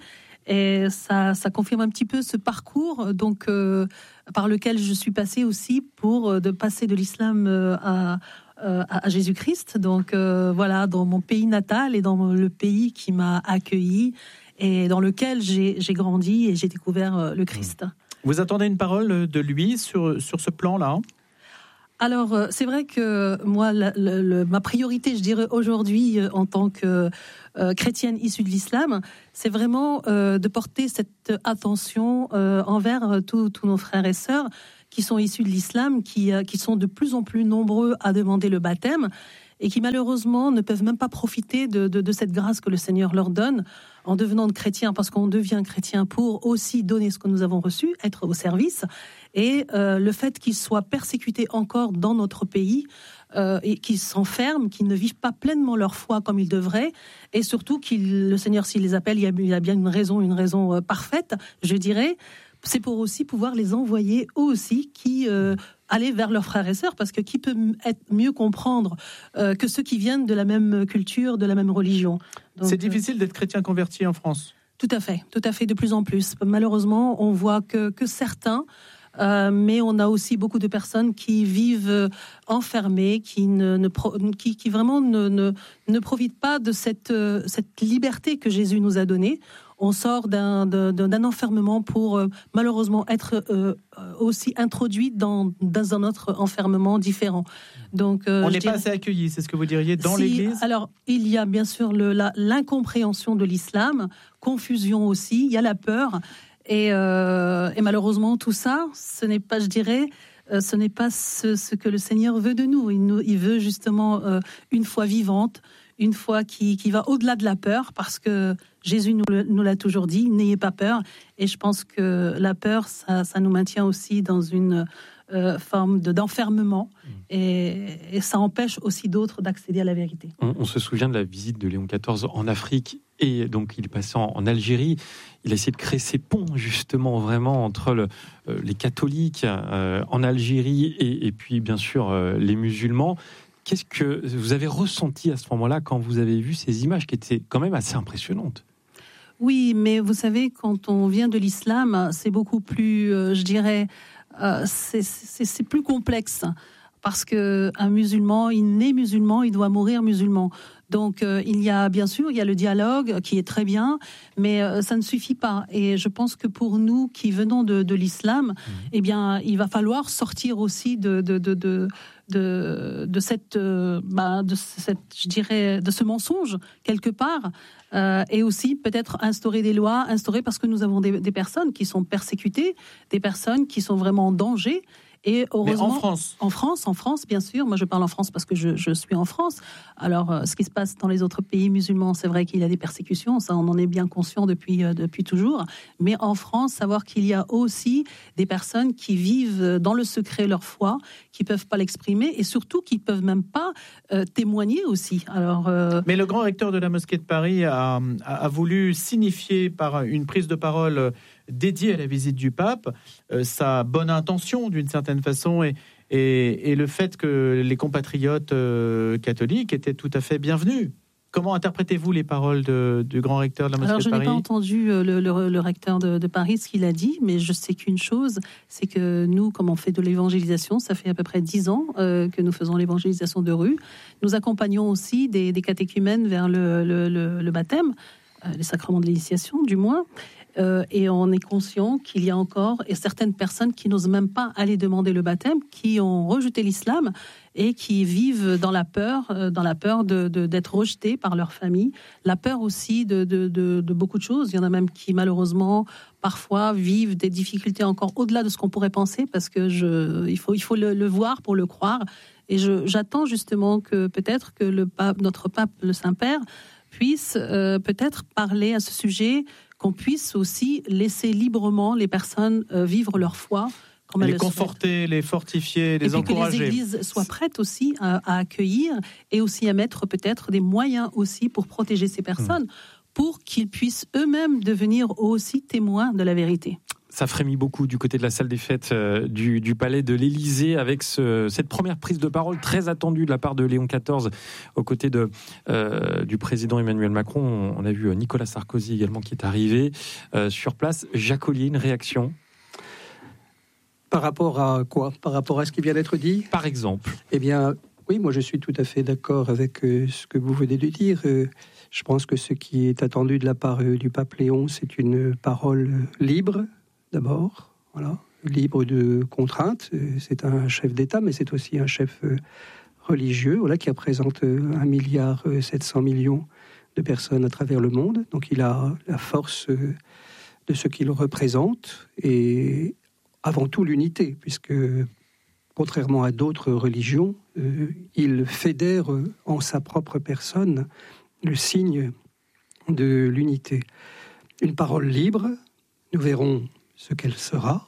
Et ça, ça confirme un petit peu ce parcours donc, euh, par lequel je suis passée aussi pour euh, de passer de l'islam euh, à, euh, à Jésus-Christ. Donc euh, voilà, dans mon pays natal et dans le pays qui m'a accueilli et dans lequel j'ai, j'ai grandi et j'ai découvert euh, le Christ. Vous attendez une parole de lui sur, sur ce plan-là ? Alors, c'est vrai que moi, la, la, la, ma priorité, je dirais aujourd'hui, euh, en tant que euh, chrétienne issue de l'islam, c'est vraiment euh, de porter cette attention euh, envers tous nos frères et sœurs qui sont issus de l'islam, qui, euh, qui sont de plus en plus nombreux à demander le baptême et qui malheureusement ne peuvent même pas profiter de, de, de cette grâce que le Seigneur leur donne en devenant de chrétiens, parce qu'on devient chrétien pour aussi donner ce que nous avons reçu, être au service. Et euh, le fait qu'ils soient persécutés encore dans notre pays euh, et qu'ils s'enferment, qu'ils ne vivent pas pleinement leur foi comme ils devraient, et surtout que le Seigneur, s'il les appelle, il y a, il y a bien une raison, une raison euh, parfaite, je dirais. C'est pour aussi pouvoir les envoyer eux aussi, qui euh, aller vers leurs frères et sœurs, parce que qui peut être mieux comprendre euh, que ceux qui viennent de la même culture, de la même religion. Donc, c'est difficile d'être chrétien converti en France. Tout à fait, tout à fait, de plus en plus. Malheureusement, on voit que, que certains, euh, mais on a aussi beaucoup de personnes qui vivent enfermées, qui, ne, ne, qui, qui vraiment ne, ne, ne profitent pas de cette, cette liberté que Jésus nous a donnée. On sort d'un, d'un, d'un enfermement pour euh, malheureusement être euh, aussi introduit dans, dans un autre enfermement différent. Donc, euh, on n'est pas assez accueillis, c'est ce que vous diriez, dans si, l'Église ? Alors, il y a bien sûr le, la, l'incompréhension de l'islam, confusion aussi, il y a la peur. Et, euh, et malheureusement, tout ça, ce n'est pas, je dirais, euh, ce n'est pas ce, ce que le Seigneur veut de nous. Il, nous, il veut justement euh, une foi vivante, une foi qui, qui va au-delà de la peur, parce que Jésus nous, le, nous l'a toujours dit, n'ayez pas peur. Et je pense que la peur, ça, ça nous maintient aussi dans une euh, forme de, d'enfermement, et, et ça empêche aussi d'autres d'accéder à la vérité. On, on se souvient de la visite de Léon quatorze en Afrique, et donc il est passé en, en Algérie. Il a essayé de créer ces ponts, justement, vraiment, entre le, euh, les catholiques euh, en Algérie et, et puis, bien sûr, euh, les musulmans. Qu'est-ce que vous avez ressenti à ce moment-là quand vous avez vu ces images qui étaient quand même assez impressionnantes ? Oui, mais vous savez, quand on vient de l'islam, c'est beaucoup plus, euh, je dirais, euh, c'est, c'est, c'est plus complexe. Parce qu'un musulman, il naît musulman, il doit mourir musulman. Donc, euh, il y a, bien sûr, il y a le dialogue qui est très bien, mais euh, ça ne suffit pas. Et je pense que pour nous qui venons de, de l'islam, mmh. eh bien, il va falloir sortir aussi de, de, de, de, de, de cette, euh, bah, de cette, je dirais, de ce mensonge quelque part, euh, et aussi peut-être instaurer des lois, instaurer parce que nous avons des, des personnes qui sont persécutées, des personnes qui sont vraiment en danger. Et heureusement, mais en France En France, en France, bien sûr. Moi, je parle en France parce que je, je suis en France. Alors, euh, ce qui se passe dans les autres pays musulmans, c'est vrai qu'il y a des persécutions. Ça, on en est bien conscient depuis, euh, depuis toujours. Mais en France, savoir qu'il y a aussi des personnes qui vivent dans le secret leur foi, qui peuvent pas l'exprimer et surtout qui peuvent même pas euh, témoigner aussi. Alors, euh... Mais le grand recteur de la mosquée de Paris a, a, a voulu signifier par une prise de parole dédiée à la visite du pape euh, sa bonne intention d'une certaine façon et, et, et le fait que les compatriotes euh, catholiques étaient tout à fait bienvenus. Comment interprétez-vous les paroles de, du grand recteur de la mosquée Alors, de Paris ? Je n'ai pas entendu le, le, le recteur de, de Paris ce qu'il a dit, mais je sais qu'une chose, c'est que nous, comme on fait de l'évangélisation, ça fait à peu près dix ans euh, que nous faisons l'évangélisation de rue. Nous accompagnons aussi des, des catéchumènes vers le, le, le, le baptême, euh, les sacrements de l'initiation du moins. Euh, et on est conscient qu'il y a encore et certaines personnes qui n'osent même pas aller demander le baptême, qui ont rejeté l'islam et qui vivent dans la peur, euh, dans la peur de, de, d'être rejetés par leur famille, la peur aussi de, de, de, de beaucoup de choses. Il y en a même qui malheureusement parfois vivent des difficultés encore au-delà de ce qu'on pourrait penser, parce que je, il faut, il faut le, le voir pour le croire. Et je, j'attends justement que peut-être que le pape, notre pape, le Saint-Père, puisse euh, peut-être parler à ce sujet, qu'on puisse aussi laisser librement les personnes euh, vivre leur foi. Comme les conforter, les fortifier, les et puis encourager. Que les églises soient prêtes aussi à, à accueillir et aussi à mettre peut-être des moyens aussi pour protéger ces personnes, mmh. pour qu'ils puissent eux-mêmes devenir aussi témoins de la vérité. Ça frémit beaucoup du côté de la salle des fêtes euh, du, du palais de l'Élysée avec ce, cette première prise de parole très attendue de la part de Léon quatorze aux côtés de, euh, du président Emmanuel Macron. On a vu Nicolas Sarkozy également qui est arrivé euh, sur place. Jacques Ollier, une réaction ? Par rapport à quoi ? Par rapport à ce qui vient d'être dit ? Par exemple. Eh bien, oui, moi je suis tout à fait d'accord avec euh, ce que vous venez de dire. Euh, je pense que ce qui est attendu de la part euh, du pape Léon, c'est une parole libre, d'abord, voilà, libre de contraintes. C'est un chef d'État, mais c'est aussi un chef religieux, voilà, qui représente un milliard sept cents millions de personnes à travers le monde. Donc il a la force de ce qu'il représente et avant tout l'unité, puisque contrairement à d'autres religions, il fédère en sa propre personne le signe de l'unité. Une parole libre, nous verrons ce qu'elle sera,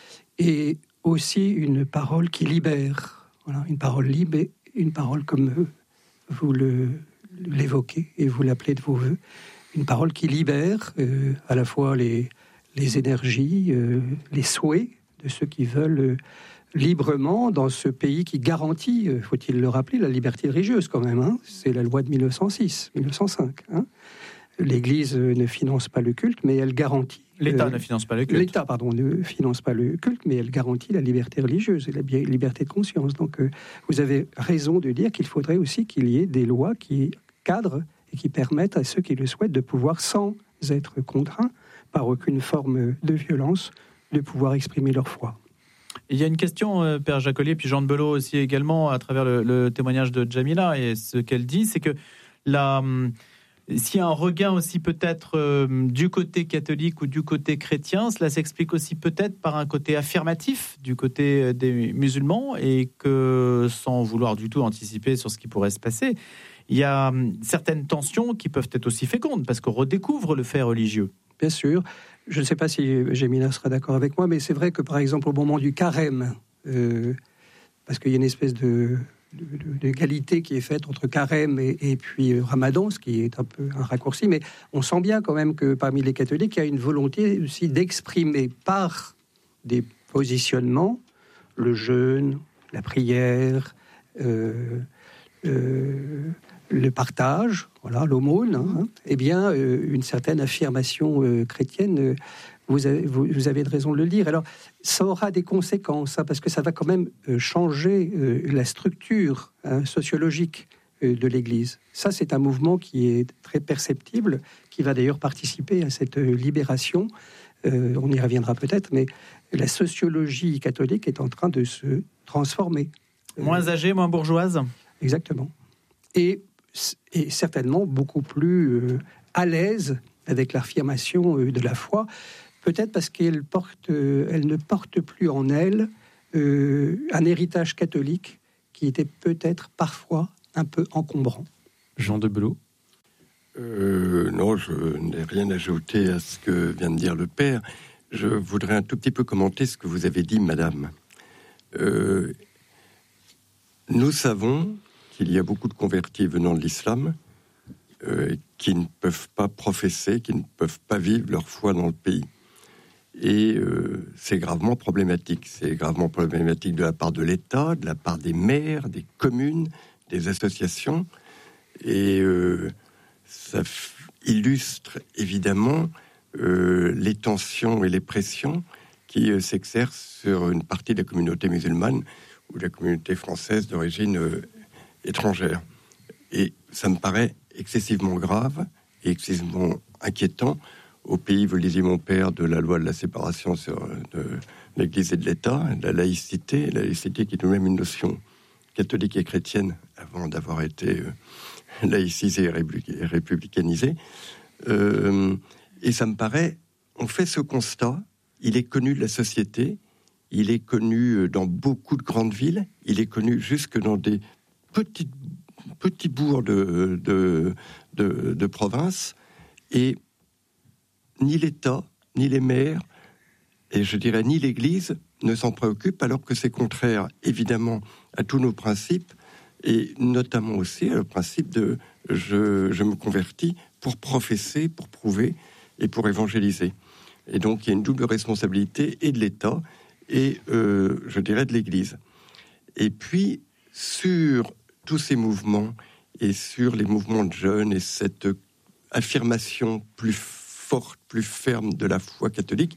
et aussi une parole qui libère. Voilà, une parole libre, et une parole comme vous le, l'évoquez et vous l'appelez de vos voeux, une parole qui libère euh, à la fois les, les énergies, euh, les souhaits de ceux qui veulent euh, librement dans ce pays qui garantit, euh, faut-il le rappeler, la liberté religieuse quand même. Hein, c'est la loi de mille neuf cent six, mille neuf cent cinq. Hein. L'Église ne finance pas le culte, mais elle garantit... L'État euh, ne finance pas le culte. L'État, pardon, ne finance pas le culte, mais elle garantit la liberté religieuse et la liberté de conscience. Donc, euh, vous avez raison de dire qu'il faudrait aussi qu'il y ait des lois qui cadrent et qui permettent à ceux qui le souhaitent de pouvoir, sans être contraints par aucune forme de violence, de pouvoir exprimer leur foi. Il y a une question, euh, Père Jacques Ollier, puis Jean de Belot aussi également, à travers le, le témoignage de Djamila, et ce qu'elle dit, c'est que la... S'il y a un regain aussi peut-être euh, du côté catholique ou du côté chrétien, cela s'explique aussi peut-être par un côté affirmatif du côté des musulmans et que, sans vouloir du tout anticiper sur ce qui pourrait se passer, il y a certaines tensions qui peuvent être aussi fécondes parce qu'on redécouvre le fait religieux. Bien sûr. Je ne sais pas si Djamila sera d'accord avec moi, mais c'est vrai que par exemple au moment du carême, euh, parce qu'il y a une espèce de... d'égalité qui est faite entre carême et, et puis ramadan, ce qui est un peu un raccourci, mais on sent bien quand même que parmi les catholiques, il y a une volonté aussi d'exprimer par des positionnements le jeûne, la prière, euh, euh, le partage, voilà, l'aumône, hein, et bien euh, une certaine affirmation euh, chrétienne. Euh, Vous avez, vous, vous avez raison de le dire. Alors, ça aura des conséquences, hein, parce que ça va quand même euh, changer euh, la structure hein, sociologique euh, de l'Église. Ça, c'est un mouvement qui est très perceptible, qui va d'ailleurs participer à cette euh, libération. Euh, on y reviendra peut-être, mais la sociologie catholique est en train de se transformer. Moins âgée, moins bourgeoise. Exactement. Et, et certainement beaucoup plus euh, à l'aise avec l'affirmation euh, de la foi. Peut-être parce qu'elle porte, euh, elle ne porte plus en elle euh, un héritage catholique qui était peut-être parfois un peu encombrant. Jean de Belot. Euh, non, je n'ai rien ajouté à ce que vient de dire le père. Je voudrais un tout petit peu commenter ce que vous avez dit, madame. Euh, nous savons qu'il y a beaucoup de convertis venant de l'islam euh, qui ne peuvent pas professer, qui ne peuvent pas vivre leur foi dans le pays. Et euh, c'est gravement problématique. C'est gravement problématique de la part de l'État, de la part des maires, des communes, des associations. Et euh, ça f- illustre évidemment euh, les tensions et les pressions qui euh, s'exercent sur une partie de la communauté musulmane ou de la communauté française d'origine euh, étrangère. Et ça me paraît excessivement grave et excessivement inquiétant au pays, vous le disiez mon père, de la loi de la séparation sur, de l'Église et de l'État, de la laïcité, la laïcité qui est tout-même une notion catholique et chrétienne avant d'avoir été euh, laïcisée et républicanisée. Euh, et ça me paraît, on fait ce constat, il est connu de la société, il est connu dans beaucoup de grandes villes, il est connu jusque dans des petits, petits bourgs de, de, de, de province, et ni l'État, ni les maires, et je dirais ni l'Église, ne s'en préoccupent, alors que c'est contraire, évidemment, à tous nos principes, et notamment aussi au principe de je, je me convertis pour professer, pour prouver et pour évangéliser. Et donc, il y a une double responsabilité et de l'État et, euh, je dirais, de l'Église. Et puis, sur tous ces mouvements et sur les mouvements de jeunes et cette affirmation plus forte, plus ferme de la foi catholique,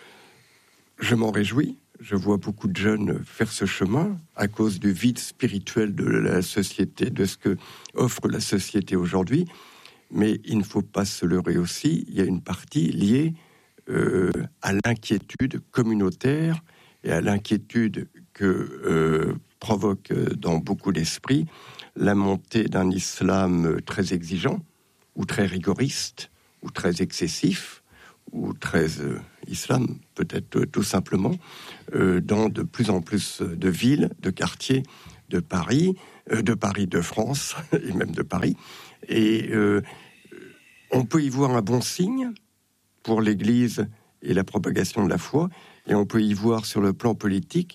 je m'en réjouis. Je vois beaucoup de jeunes faire ce chemin à cause du vide spirituel de la société, de ce que offre la société aujourd'hui. Mais il ne faut pas se leurrer aussi. Il y a une partie liée euh, à l'inquiétude communautaire et à l'inquiétude que euh, provoque dans beaucoup d'esprits la montée d'un islam très exigeant, ou très rigoriste, ou très excessif, ou très euh, islam, peut-être euh, tout simplement, euh, dans de plus en plus de villes, de quartiers de Paris, euh, de Paris, de France, et même de Paris. Et euh, on peut y voir un bon signe pour l'Église et la propagation de la foi, et on peut y voir sur le plan politique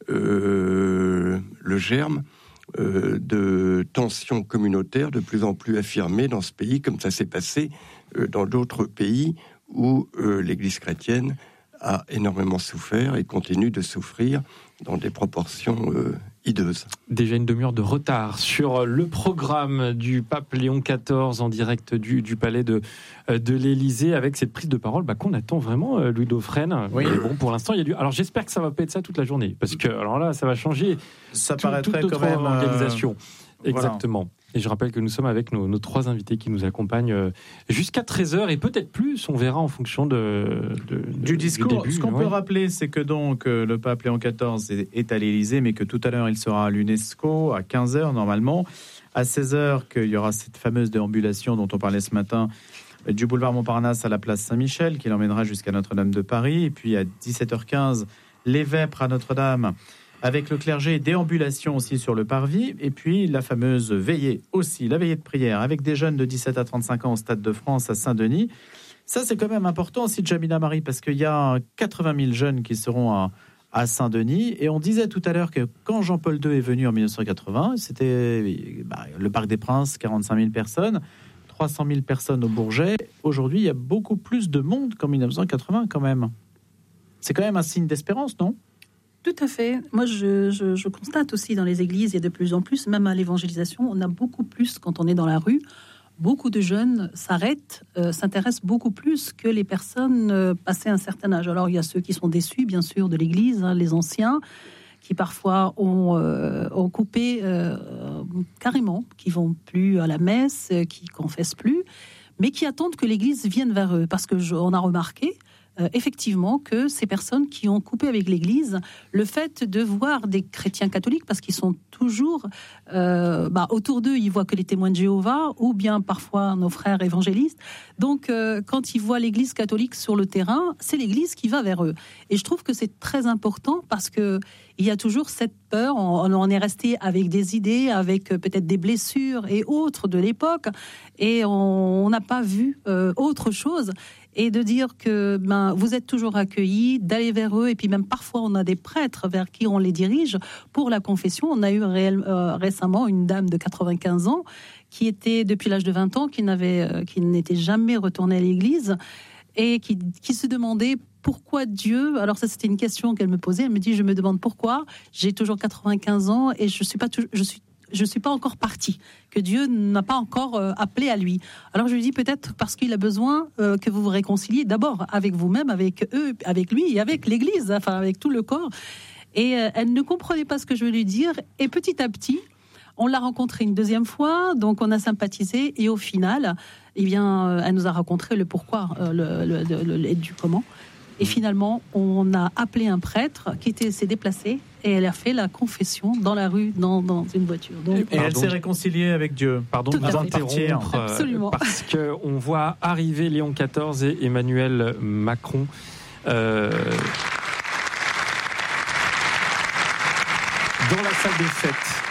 euh, le germe euh, de tensions communautaires de plus en plus affirmées dans ce pays, comme ça s'est passé euh, dans d'autres pays où euh, l'Église chrétienne a énormément souffert et continue de souffrir dans des proportions euh, hideuses. Déjà une demi-heure de retard sur le programme du pape Léon quatorze en direct du, du palais de, de l'Élysée avec cette prise de parole bah, qu'on attend vraiment, Louis Dauphren. Oui. Mais bon, pour l'instant, il y a du... Alors j'espère que ça va pas être ça toute la journée, parce que alors là, ça va changer ça tout, paraîtrait toute notre quand même, organisation. Euh... Exactement. Voilà. Et je rappelle que nous sommes avec nos, nos trois invités qui nous accompagnent jusqu'à treize heures et peut-être plus, on verra en fonction de, de, du de, discours. Du début, Ce qu'on ouais. peut rappeler, c'est que donc le pape Léon quatorze est, est à l'Élysée, mais que tout à l'heure il sera à l'UNESCO à quinze heures normalement. À seize heures, qu'il y aura cette fameuse déambulation dont on parlait ce matin du boulevard Montparnasse à la place Saint-Michel, qui l'emmènera jusqu'à Notre-Dame de Paris. Et puis à dix-sept heures quinze, les vêpres à Notre-Dame, avec le clergé, déambulation aussi sur le parvis, et puis la fameuse veillée aussi, la veillée de prière, avec des jeunes de dix-sept à trente-cinq ans au Stade de France à Saint-Denis. Ça, c'est quand même important aussi, Jamila Marie, parce qu'il y a quatre-vingt mille jeunes qui seront à, à Saint-Denis, et on disait tout à l'heure que quand Jean-Paul deux est venu en dix-neuf cent quatre-vingts, c'était bah, le Parc des Princes, quarante-cinq mille personnes, trois cent mille personnes au Bourget. Aujourd'hui, il y a beaucoup plus de monde qu'en dix-neuf cent quatre-vingts quand même. C'est quand même un signe d'espérance, non ? Tout à fait. Moi, je, je, je constate aussi dans les églises, il y a de plus en plus, même à l'évangélisation, on a beaucoup plus, quand on est dans la rue, beaucoup de jeunes s'arrêtent, euh, s'intéressent beaucoup plus que les personnes euh, passées un certain âge. Alors, il y a ceux qui sont déçus, bien sûr, de l'église, hein, les anciens, qui parfois ont, euh, ont coupé euh, carrément, qui vont plus à la messe, qui confessent plus, mais qui attendent que l'église vienne vers eux. Parce qu'on a remarqué, Euh, effectivement, que ces personnes qui ont coupé avec l'Église, le fait de voir des chrétiens catholiques, parce qu'ils sont toujours euh, bah, autour d'eux, ils voient que les témoins de Jéhovah, ou bien parfois nos frères évangélistes. Donc, euh, quand ils voient l'Église catholique sur le terrain, c'est l'Église qui va vers eux. Et je trouve que c'est très important parce que il y a toujours cette peur. On, on est resté avec des idées, avec peut-être des blessures et autres de l'époque, et on n'a pas vu euh, autre chose. Et de dire que ben, vous êtes toujours accueillis, d'aller vers eux, et puis même parfois on a des prêtres vers qui on les dirige pour la confession. On a eu réel, euh, récemment une dame de quatre-vingt-quinze ans qui était depuis l'âge de vingt ans, qui, n'avait, euh, qui n'était jamais retournée à l'église et qui, qui se demandait pourquoi Dieu. Alors ça, c'était une question qu'elle me posait. Elle me dit, je me demande pourquoi j'ai toujours quatre-vingt-quinze ans et je suis pas toujours, je suis je ne suis pas encore partie, que Dieu n'a pas encore euh, appelé à lui. Alors je lui dis peut-être parce qu'il a besoin euh, que vous vous réconciliez d'abord avec vous-même, avec eux, avec lui et avec l'Église, enfin avec tout le corps. Et euh, elle ne comprenait pas ce que je veux lui dire. Et petit à petit, on l'a rencontrée une deuxième fois, donc on a sympathisé. Et au final, eh bien, euh, elle nous a raconté le pourquoi, euh, le, le, le, le, du comment. Et finalement, on a appelé un prêtre qui était, s'est déplacé et elle a fait la confession dans la rue, dans, dans une voiture. Donc, et pardon, elle s'est réconciliée avec Dieu. Pardon de vous interrompre, Absolument. Parce qu'on voit arriver Léon quatorze et Emmanuel Macron. Euh, dans la salle des fêtes